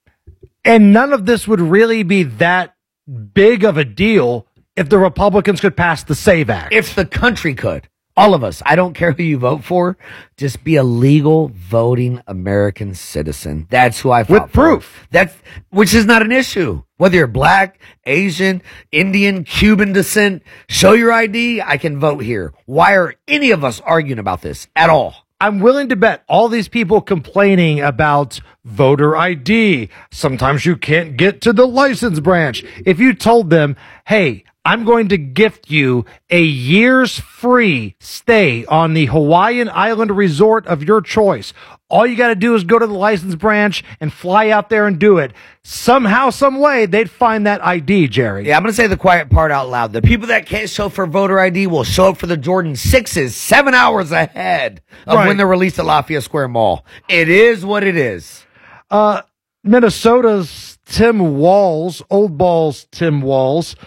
Speaker 6: And none of this would really be that big of a deal if the Republicans could pass the SAVE Act.
Speaker 10: If the country could. All of us. I don't care who you vote for. Just be a legal voting American citizen. That's who I fought
Speaker 6: With proof.
Speaker 10: For. That's, which is not an issue. Whether you're black, Asian, Indian, Cuban descent, show your I D, I can vote here. Why are any of us arguing about this at all?
Speaker 6: I'm willing to bet all these people complaining about voter I D. Sometimes you can't get to the license branch. If you told them, hey, I'm going to gift you a year's free stay on the Hawaiian Island resort of your choice. All you got to do is go to the license branch and fly out there and do it. Somehow, some way, they'd find that I D, Jerry.
Speaker 10: Yeah, I'm going to say the quiet part out loud. The people that can't show for voter I D will show up for the Jordan sixes seven hours ahead of
Speaker 6: Right.
Speaker 10: when they're released at Lafayette Square Mall. It is what it is.
Speaker 6: Uh, Minnesota's Tim Walz, Old Balls Tim Walz,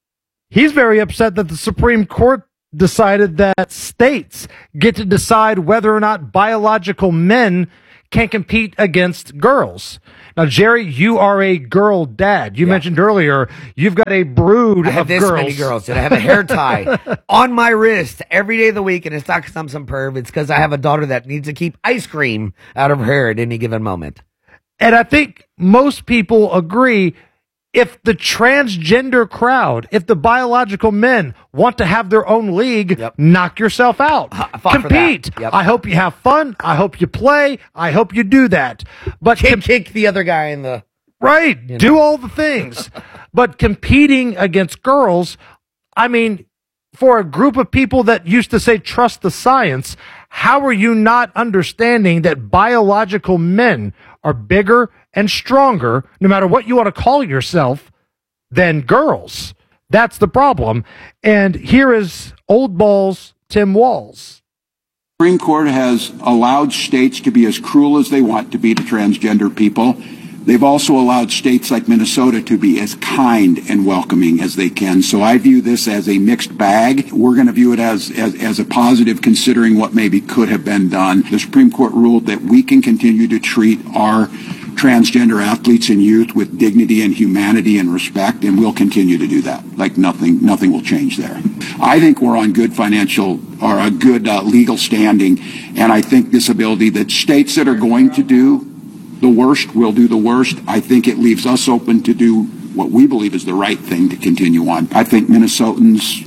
Speaker 6: he's very upset that the Supreme Court decided that states get to decide whether or not biological men can compete against girls. Now, Jerry, you are a girl dad. You yeah. mentioned earlier you've got a brood
Speaker 10: I have
Speaker 6: of
Speaker 10: this
Speaker 6: girls.
Speaker 10: many girls. And I have a hair tie on my wrist every day of the week, and it's not because I'm some perv. It's because I have a daughter that needs to keep ice cream out of her hair at any given moment.
Speaker 6: And I think most people agree, if the transgender crowd, if the biological men want to have their own league, yep. knock yourself out. Compete.
Speaker 10: Yep.
Speaker 6: I hope you have fun. I hope you play. I hope you do that. But
Speaker 10: kick, com- kick the other guy in the...
Speaker 6: Right.
Speaker 10: You know.
Speaker 6: Do all the things. But competing against girls, I mean, for a group of people that used to say trust the science, how are you not understanding that biological men are bigger and stronger, no matter what you want to call yourself, than girls? That's the problem. And here is Old Balls Tim Walz.
Speaker 12: The Supreme Court has allowed states to be as cruel as they want to be to transgender people. They've also allowed states like Minnesota to be as kind and welcoming as they can. So I view this as a mixed bag. We're going to view it as, as, as a positive, considering what maybe could have been done. The Supreme Court ruled that we can continue to treat our transgender athletes and youth with dignity and humanity and respect, and we'll continue to do that. Like nothing, nothing will change there. I think we're on good financial or a good uh, legal standing, and I think this ability that states that are going to do the worst will do the worst. I think it leaves us open to do what we believe is the right thing to continue on. I think Minnesotans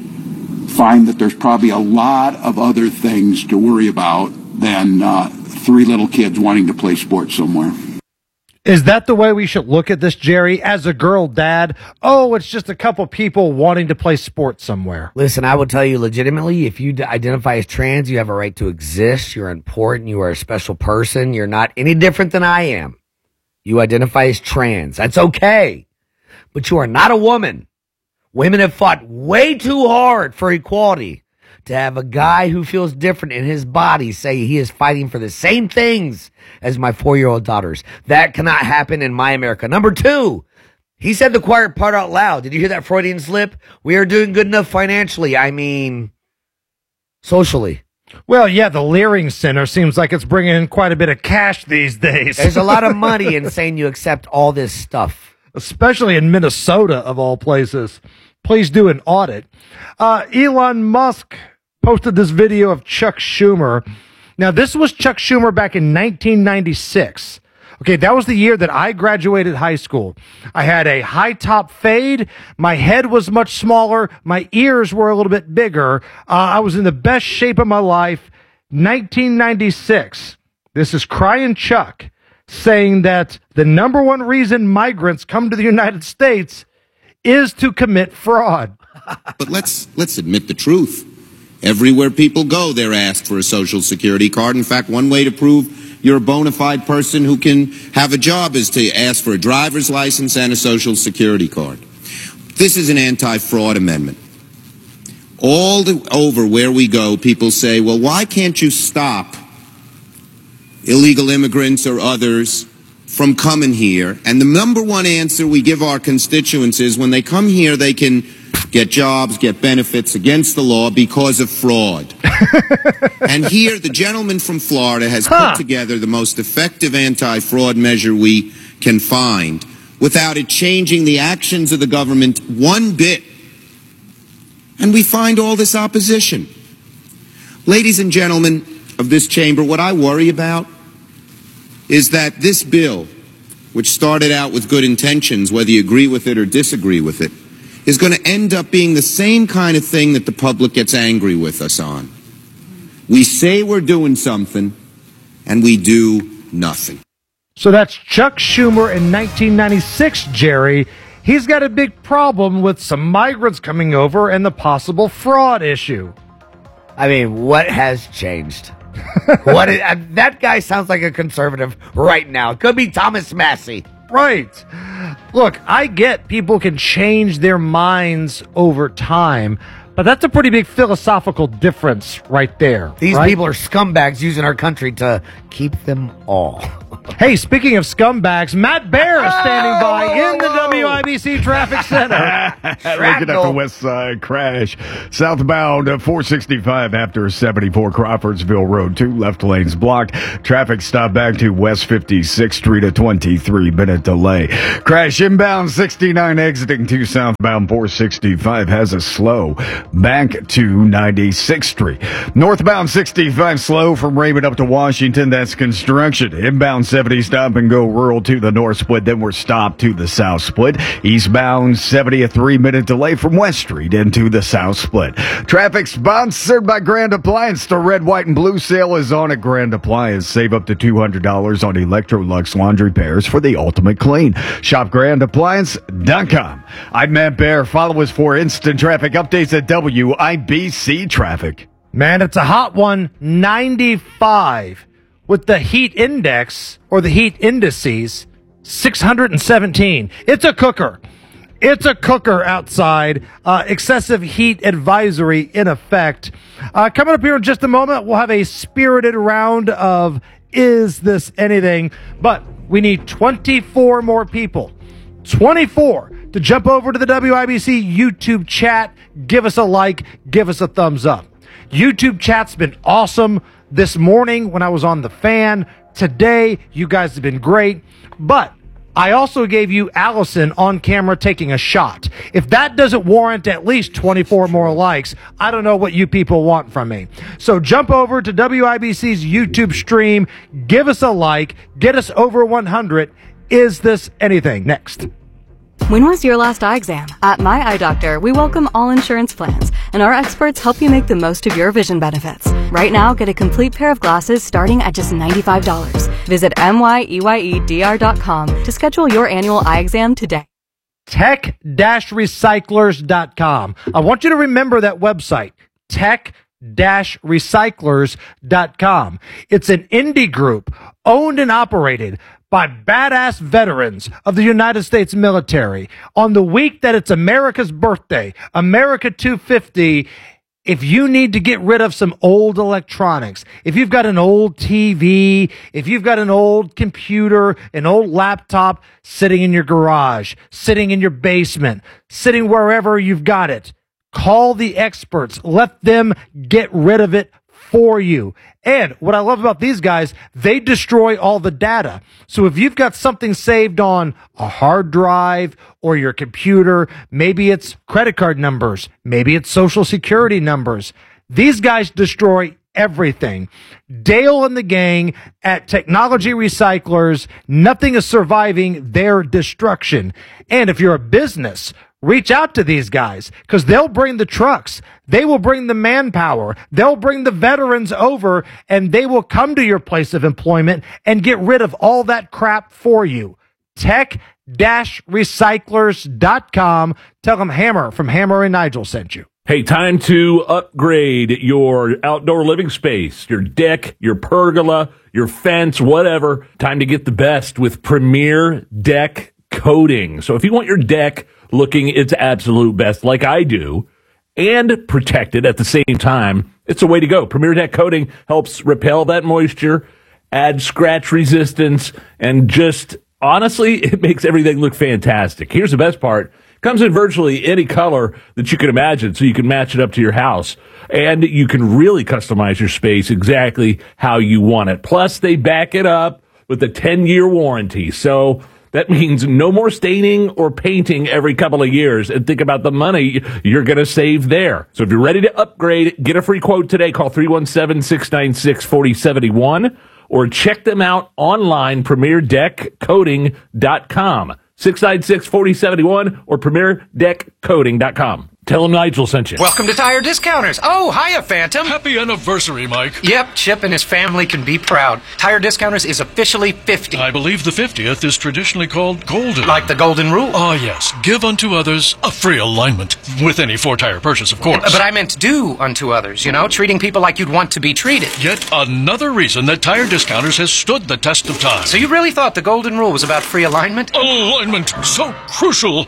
Speaker 12: find that there's probably a lot of other things to worry about than uh, three little kids wanting to play sports somewhere.
Speaker 6: Is that the way we should look at this, Jerry? As a girl dad, oh, it's just a couple people wanting to play sports somewhere.
Speaker 10: Listen, I will tell you legitimately, if you d- identify as trans, you have a right to exist. You're important. You are a special person. You're not any different than I am. You identify as trans. That's okay. But you are not a woman. Women have fought way too hard for equality. To have a guy who feels different in his body say he is fighting for the same things as my four-year-old daughters. That cannot happen in my America. Number two, he said the quiet part out loud. Did you hear that Freudian slip? We are doing good enough financially. I mean, socially.
Speaker 6: Well, yeah, the Leering Center seems like it's bringing in quite a bit of cash these days.
Speaker 10: There's a lot of money in saying you accept all this stuff.
Speaker 6: Especially in Minnesota, of all places. Please do an audit. Uh, Elon Musk posted this video of Chuck Schumer. Now, this was Chuck Schumer back in nineteen ninety-six. Okay, that was the year that I graduated high school. I had a high top fade. My head was much smaller. My ears were a little bit bigger. Uh, I was in the best shape of my life. nineteen ninety-six. This is Crying Chuck saying that the number one reason migrants come to the United States is to commit fraud.
Speaker 13: But let's let's admit the truth. Everywhere people go, they're asked for a social security card. In fact, one way to prove you're a bona fide person who can have a job is to ask for a driver's license and a social security card. This is an anti-fraud amendment. All the, over where we go, people say, well, why can't you stop illegal immigrants or others from coming here? And the number one answer we give our constituents is when they come here, they can get jobs, get benefits against the law because of fraud. And here, the gentleman from Florida has huh. put together the most effective anti-fraud measure we can find without it changing the actions of the government one bit. And we find all this opposition. Ladies and gentlemen of this chamber, what I worry about is that this bill, which started out with good intentions, whether you agree with it or disagree with it, is going to end up being the same kind of thing that the public gets angry with us on. We say we're doing something, and we do nothing.
Speaker 6: So that's Chuck Schumer in nineteen ninety-six, Jerry. he's got a big problem with some migrants coming over and the possible fraud issue.
Speaker 10: I mean, what has changed? what is, uh, that guy sounds like a conservative right now. It could be Thomas Massey.
Speaker 6: Right. Look, I get people can change their minds over time, but that's a pretty big philosophical difference right there.
Speaker 10: These
Speaker 6: right?
Speaker 10: people are scumbags using our country to keep them all.
Speaker 6: Hey, speaking of scumbags, Matt Bear is standing by in the W I B C Traffic Center.
Speaker 2: Looking at the west side crash. Southbound uh, four sixty-five after seventy-four Crawfordsville Road. Two left lanes blocked. Traffic stop back to West fifty-sixth Street, a twenty-three minute delay. Crash inbound sixty-nine exiting to southbound four sixty-five has a slow back to ninety-sixth Street. Northbound sixty-five slow from Raymond up to Washington. That's construction. Inbound seventy stop and go rural to the north split, then we're stopped to the south split. Eastbound seventy, a three minute delay from West Street into the south split. Traffic sponsored by Grand Appliance. The red, white, and blue sale is on at Grand Appliance. Save up to two hundred dollars on Electrolux laundry pairs for the ultimate clean. Shop grand appliance dot com. I'm Matt Bear. Follow us for instant traffic updates at W I B C Traffic.
Speaker 6: Man, it's a hot one. ninety-five. With the heat index, or the heat indices, six hundred seventeen. It's a cooker. It's a cooker outside. Uh, excessive heat advisory in effect. Uh, coming up here in just a moment, we'll have a spirited round of Is This Anything? But we need twenty-four more people. twenty-four to jump over to the W I B C YouTube chat. Give us a like. Give us a thumbs up. YouTube chat's been awesome. This morning when I was on the fan, today, you guys have been great. But I also gave you Allison on camera taking a shot. If that doesn't warrant at least twenty-four more likes, I don't know what you people want from me. So jump over to W I B C's YouTube stream, give us a like, get us over one hundred. Is This Anything? Next.
Speaker 15: When was your last eye exam? At My Eye Doctor, we welcome all insurance plans, and our experts help you make the most of your vision benefits. Right now, get a complete pair of glasses starting at just ninety-five dollars. Visit M Y E Y E D R dot com to schedule your annual eye exam today.
Speaker 6: tech recyclers dot com. I want you to remember that website, tech recyclers dot com. It's an indie group owned and operated by badass veterans of the United States military. On the week that it's America's birthday, America two fifty, if you need to get rid of some old electronics, if you've got an old T V, if you've got an old computer, an old laptop sitting in your garage, sitting in your basement, sitting wherever you've got it, call the experts. Let them get rid of it for you. And what I love about these guys, they destroy all the data. So if you've got something saved on a hard drive or your computer, maybe it's credit card numbers, maybe it's social security numbers, these guys destroy everything. Dale and the gang at Technology Recyclers, nothing is surviving their destruction. And if you're a business, reach out to these guys because they'll bring the trucks. They will bring the manpower. They'll bring the veterans over and they will come to your place of employment and get rid of all that crap for you. tech recyclers dot com. Tell them Hammer from Hammer and Nigel sent you.
Speaker 16: Hey, time to upgrade your outdoor living space, your deck, your pergola, your fence, whatever. Time to get the best with Premier Deck Coating. So if you want your deck looking its absolute best like I do and protected at the same time, it's a way to go. Premier Deck Coating helps repel that moisture, add scratch resistance, and just honestly, it makes everything look fantastic. Here's the best part. Comes in virtually any color that you can imagine, so you can match it up to your house. And you can really customize your space exactly how you want it. Plus, they back it up with a ten-year warranty. So that means no more staining or painting every couple of years. And think about the money you're going to save there. So if you're ready to upgrade, get a free quote today. Call three one seven, six nine six, four zero seven one or check them out online, premier deck coating dot com. six nine six, four zero seven one or premier deck coating dot com. Tell him Nigel sent you.
Speaker 17: Welcome to Tire Discounters. Oh, hiya, Phantom.
Speaker 18: Happy anniversary, Mike.
Speaker 17: Yep, Chip and his family can be proud. Tire Discounters is officially fifty.
Speaker 18: I believe the fiftieth is traditionally called golden.
Speaker 17: Like the golden rule.
Speaker 18: Ah, yes. Give unto others a free alignment. With any four-tire purchase, of course.
Speaker 17: But I meant do unto others, you know, treating people like you'd want to be treated.
Speaker 18: Yet another reason that Tire Discounters has stood the test of time.
Speaker 17: So you really thought the golden rule was about free alignment?
Speaker 18: Alignment, so crucial.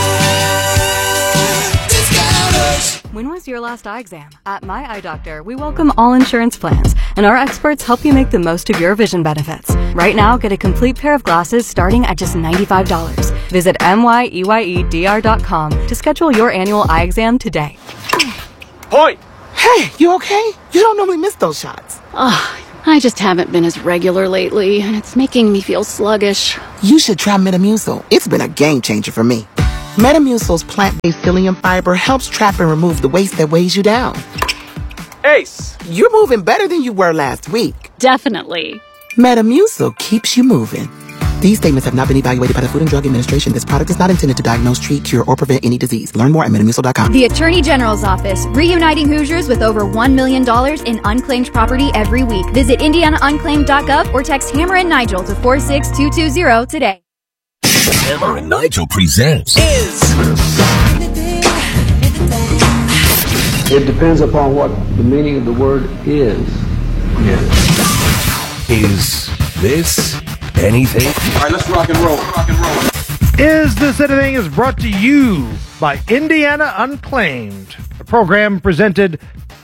Speaker 15: When was your last eye exam? At My Eye Doctor, we welcome all insurance plans, and our experts help you make the most of your vision benefits. Right now, get a complete pair of glasses starting at just ninety-five dollars. Visit M Y E Y E D R dot com to schedule your annual eye exam today.
Speaker 19: Point! Hey, you okay? You don't normally miss those shots.
Speaker 21: Ugh, I just haven't been as regular lately, and it's making me feel sluggish.
Speaker 19: You should try Metamucil. It's been a game changer for me. Metamucil's plant-based psyllium fiber helps trap and remove the waste that weighs you down. Ace, you're moving better than you were last week.
Speaker 21: Definitely.
Speaker 19: Metamucil keeps you moving. These statements have not been evaluated by the Food and Drug Administration. This product is not intended to diagnose, treat, cure, or prevent any disease. Learn more at metamucil dot com.
Speaker 22: The Attorney General's Office, reuniting Hoosiers with over one million dollars in unclaimed property every week. Visit indiana unclaimed dot gov or text Hammer and Nigel to four six two two zero today.
Speaker 1: Hammer and Nigel presents
Speaker 19: Is.
Speaker 23: It depends upon what the meaning of the word is.
Speaker 1: Is This Anything?
Speaker 23: All right, let's rock and roll. Rock and roll.
Speaker 6: Is This Anything is brought to you by Indiana Unclaimed, a program presented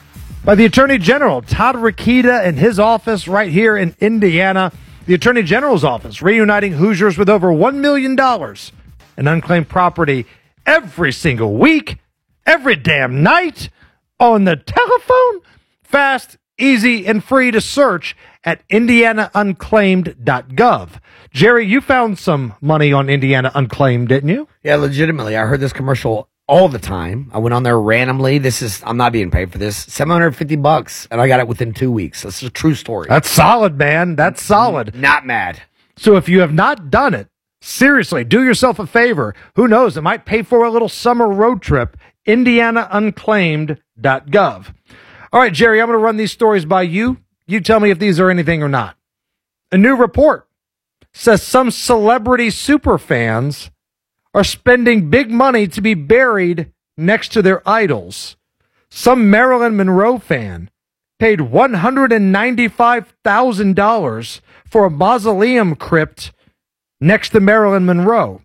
Speaker 6: by the Attorney General, Todd Rokita, and his office right here in Indiana. The Attorney General's office, reuniting Hoosiers with over one million dollars in unclaimed property every single week, every damn night, on the telephone. Fast, easy, and free to search at indiana unclaimed dot gov. Jerry, you found some money on Indiana Unclaimed, didn't you?
Speaker 10: Yeah, legitimately. I heard this commercial all the time. I went on there randomly. This is, I'm not being paid for this. seven hundred fifty bucks, and I got it within two weeks. This is a true story.
Speaker 6: That's solid, man. That's solid.
Speaker 10: Not mad.
Speaker 6: So if you have not done it, seriously, do yourself a favor. Who knows? It might pay for a little summer road trip. indiana unclaimed dot gov. All right, Jerry, I'm going to run these stories by you. You tell me if these are anything or not. A new report says some celebrity superfans are spending big money to be buried next to their idols. Some Marilyn Monroe fan paid one hundred ninety-five thousand dollars for a mausoleum crypt next to Marilyn Monroe.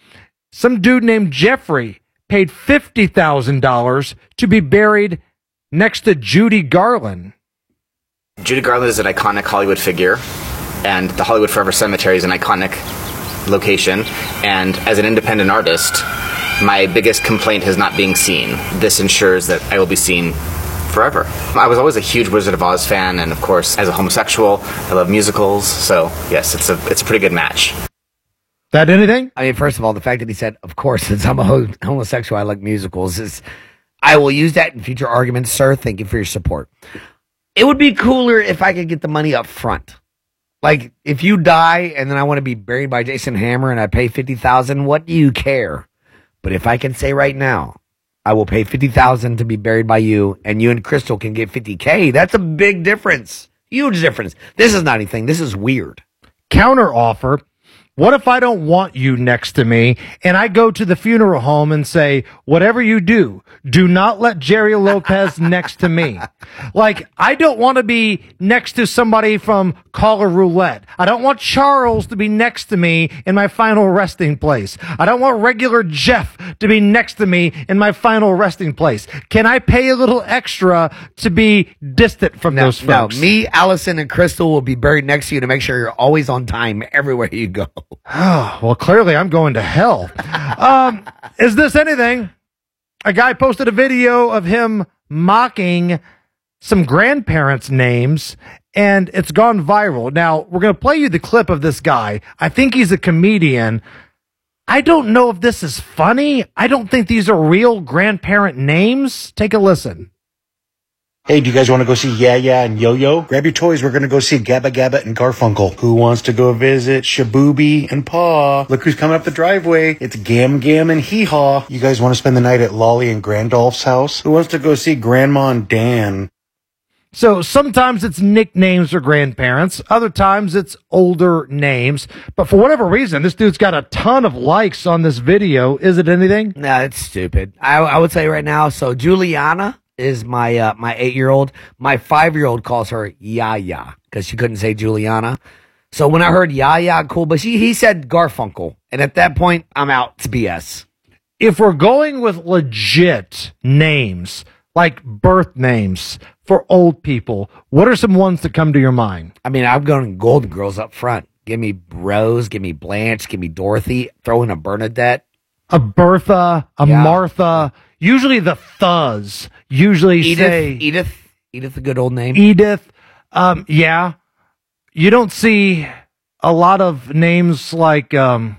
Speaker 6: Some dude named Jeffrey paid fifty thousand dollars to be buried next to Judy Garland.
Speaker 24: Judy Garland is an iconic Hollywood figure, and the Hollywood Forever Cemetery is an iconic location. And as an independent artist, my biggest complaint is not being seen. This ensures that I will be seen forever. I was always a huge Wizard of Oz fan, and of course, as a homosexual, I love musicals. So yes, it's a it's a pretty good match.
Speaker 6: That anything?
Speaker 10: I mean, first of all, the fact that he said, of course, since I'm a ho- homosexual, I like musicals, is, I will use that in future arguments, sir. Thank you for your support. It would be cooler if I could get the money up front. Like, if you die and then I want to be buried by Jason Hammer and I pay fifty thousand dollars, what do you care? But if I can say right now, I will pay fifty thousand dollars to be buried by you, and you and Crystal can get fifty K, that's a big difference. Huge difference. This is not anything. This is weird.
Speaker 6: Counter offer. What if I don't want you next to me and I go to the funeral home and say, whatever you do, do not let Jerry Lopez next to me. Like, I don't want to be next to somebody from Caller Roulette. I don't want Charles to be next to me in my final resting place. I don't want regular Jeff to be next to me in my final resting place. Can I pay a little extra to be distant from
Speaker 10: No,
Speaker 6: those
Speaker 10: no,
Speaker 6: folks?
Speaker 10: me, Allison, and Crystal will be buried next to you to make sure you're always on time everywhere you go.
Speaker 6: Oh, well, clearly I'm going to hell. Um, is this anything? A guy posted a video of him mocking some grandparents' names, and it's gone viral. Now, we're going to play you the clip of this guy. I think he's a comedian. I don't know if this is funny. I don't think these are real grandparent names. Take a listen.
Speaker 3: Hey, do you guys want to go see Yeah Yeah and Yo-Yo? Grab your toys. We're going to go see Gabba Gabba and Garfunkel. Who wants to go visit Shabooby and Paw? Look who's coming up the driveway. It's Gam Gam and Hee Haw. You guys want to spend the night at Lolly and Grandolph's house? Who wants to go see Grandma and Dan?
Speaker 6: So sometimes it's nicknames for grandparents. Other times it's older names. But for whatever reason, this dude's got a ton of likes on this video. Is it anything?
Speaker 10: No, it's stupid. I, I would say right now, so Juliana is my uh, my eight-year-old. My five-year-old calls her Yaya because she couldn't say Juliana. So when I heard Yaya, cool, but she, he said Garfunkel. And at that point, I'm out. It's B S.
Speaker 6: If we're going with legit names, like birth names for old people, what are some ones that come to your mind?
Speaker 10: I mean, I'm going Golden Girls up front. Give me Rose, give me Blanche, give me Dorothy, throw in a Bernadette.
Speaker 6: A Bertha, a
Speaker 10: Yeah.
Speaker 6: Martha. Usually the Thuz usually
Speaker 10: Edith,
Speaker 6: say...
Speaker 10: Edith. Edith, a good old name.
Speaker 6: Edith. Um, yeah. You don't see a lot of names like um,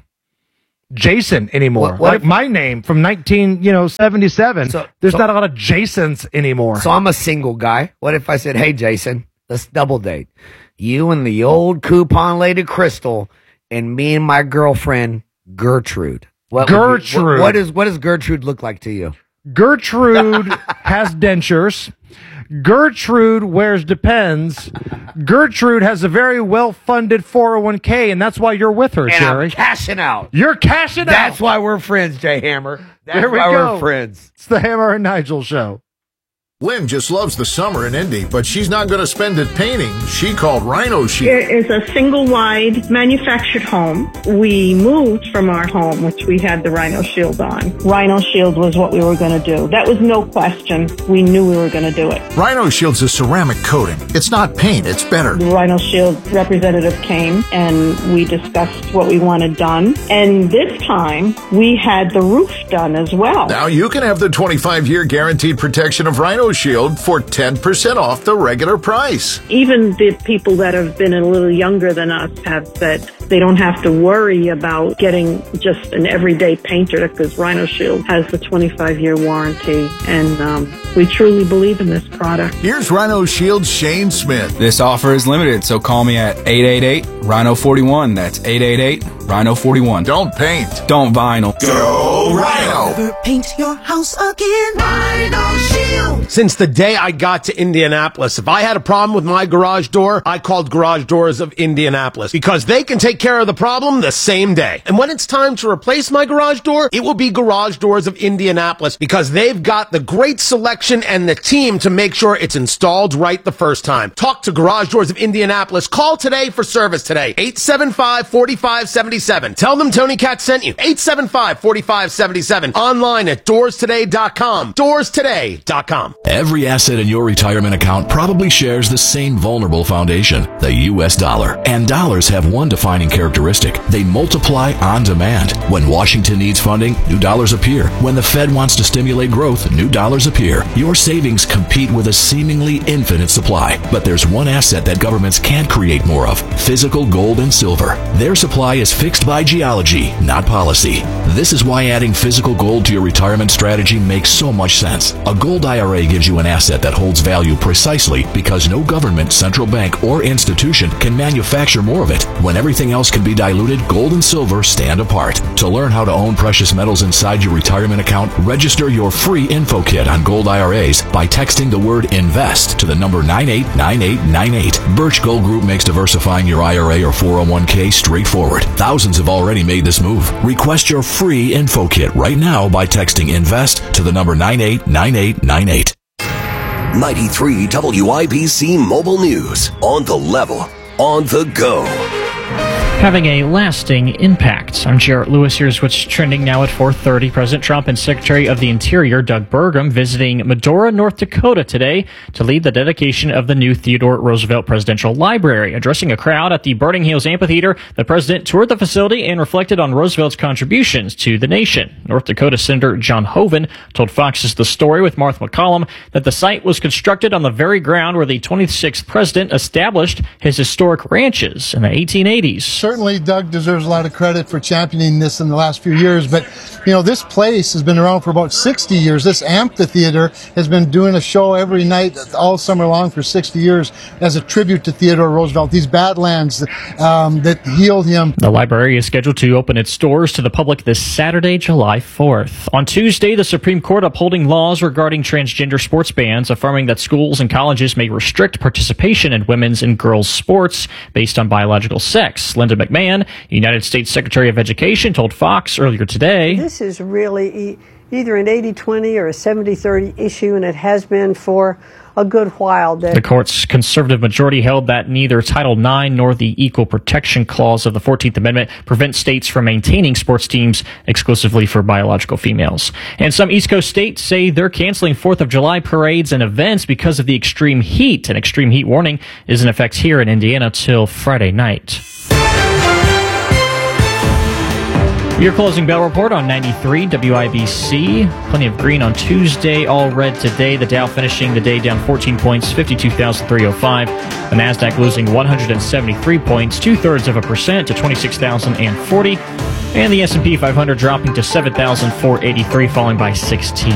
Speaker 6: Jason anymore.
Speaker 10: What- what
Speaker 6: like
Speaker 10: if-
Speaker 6: my name from nineteen, you know, seventy-seven.
Speaker 10: So-
Speaker 6: There's
Speaker 10: so-
Speaker 6: not a lot of Jasons anymore.
Speaker 10: So I'm a single guy. What if I said, hey, Jason, let's double date. You and the old coupon lady Crystal and me and my girlfriend Gertrude. What would you-
Speaker 6: Gertrude.
Speaker 10: what, what, is, what does Gertrude look like to you?
Speaker 6: Gertrude has dentures. Gertrude wears Depends. Gertrude has a very well-funded four oh one k, and that's why you're with her,
Speaker 10: And
Speaker 6: Jerry.
Speaker 10: I'm cashing out.
Speaker 6: You're cashing out.
Speaker 10: That's why we're friends, Jay Hammer. That's
Speaker 6: There we
Speaker 10: why
Speaker 6: go.
Speaker 10: we're friends.
Speaker 6: It's the Hammer and Nigel show.
Speaker 4: Lynn just loves the summer in Indy, but she's not going to spend it painting. She called Rhino Shield.
Speaker 5: It is a single-wide manufactured home. We moved from our home, which we had the Rhino Shield on. Rhino Shield was what we were going to do. That was no question. We knew we were going to do it.
Speaker 4: Rhino Shield's a ceramic coating. It's not paint, it's better.
Speaker 5: The Rhino Shield representative came and we discussed what we wanted done. And this time, we had the roof done as well.
Speaker 4: Now you can have the twenty-five year guaranteed protection of Rhino Shield for ten percent off the regular price.
Speaker 5: Even the people that have been a little younger than us have said they don't have to worry about getting just an everyday painter because Rhino Shield has the twenty-five year warranty. And um, we truly believe in this product.
Speaker 4: Here's Rhino Shield's Shane Smith.
Speaker 7: This offer is limited, so call me at eight eight eight Rhino forty-one. That's eight eight eight Rhino forty-one.
Speaker 4: Don't paint.
Speaker 7: Don't vinyl.
Speaker 4: Go Rhino.
Speaker 25: Never paint your house again. Rhino Shield.
Speaker 26: Since the day I got to Indianapolis, if I had a problem with my garage door, I called Garage Doors of Indianapolis because they can take care of the problem the same day. And when it's time to replace my garage door, it will be Garage Doors of Indianapolis because they've got the great selection and the team to make sure it's installed right the first time. Talk to Garage Doors of Indianapolis. Call today for service today. eight seven five, four five seven seven. Tell them Tony Katz sent you. eight seven five, four five seven seven. Online at doors today dot com. doors today dot com.
Speaker 27: Every asset in your retirement account probably shares the same vulnerable foundation, the U S dollar. And dollars have one defining characteristic. They multiply on demand. When Washington needs funding, new dollars appear. When the Fed wants to stimulate growth, new dollars appear. Your savings compete with a seemingly infinite supply. But there's one asset that governments can't create more of: physical gold and silver. Their supply is fixed by geology, not policy. This is why adding physical gold to your retirement strategy makes so much sense. A gold I R A gives you an asset that holds value precisely because no government, central bank, or institution can manufacture more of it. When everything else can be diluted, gold and silver stand apart. To learn how to own precious metals inside your retirement account, register your free info kit on gold I R As by texting the word INVEST to the number nine eight nine eight nine eight. Birch Gold Group makes diversifying your I R A or four oh one k straightforward. Thousands have already made this move. Request your free info kit right now by texting INVEST to the number nine eight nine eight nine eight.
Speaker 1: ninety-three W I B C Mobile News. On the level. On the go.
Speaker 20: Having a lasting impact. I'm Jarrett Lewis. Here's what's trending now at four thirty. President Trump and Secretary of the Interior Doug Burgum visiting Medora, North Dakota today to lead the dedication of the new Theodore Roosevelt Presidential Library. Addressing a crowd at the Burning Hills Amphitheater, the president toured the facility and reflected on Roosevelt's contributions to the nation. North Dakota Senator John Hoeven told Fox's The Story with Martha McCollum that the site was constructed on the very ground where the twenty-sixth president established his historic ranches in the eighteen eighties.
Speaker 2: certainly Doug deserves a lot of credit for championing this in the last few years, but, you know, this place has been around for about sixty years. This amphitheater has been doing a show every night all summer long for sixty years as a tribute to Theodore Roosevelt, these Badlands um, that healed him.
Speaker 20: The library is scheduled to open its doors to the public this Saturday, July fourth. On Tuesday, the Supreme Court upholding laws regarding transgender sports bans, affirming that schools and colleges may restrict participation in women's and girls' sports based on biological sex. Linda McMahon, United States Secretary of Education, told Fox earlier today,
Speaker 8: This is really e- either an eighty twenty or a seventy thirty issue, and it has been for a good while. That
Speaker 20: the court's conservative majority held that neither Title nine nor the Equal Protection Clause of the fourteenth Amendment prevent states from maintaining sports teams exclusively for biological females. And some East Coast states say they're canceling fourth of July parades and events because of the extreme heat. An extreme heat warning is in effect here in Indiana till Friday night. Your closing bell report on ninety-three W I B C. Plenty of green on Tuesday, all red today. The Dow finishing the day down fourteen points, fifty-two thousand three hundred five. The Nasdaq losing one hundred seventy-three points, two-thirds of a percent to twenty-six thousand forty. And the S and P five hundred dropping to seven thousand four hundred eighty-three, falling by sixteen.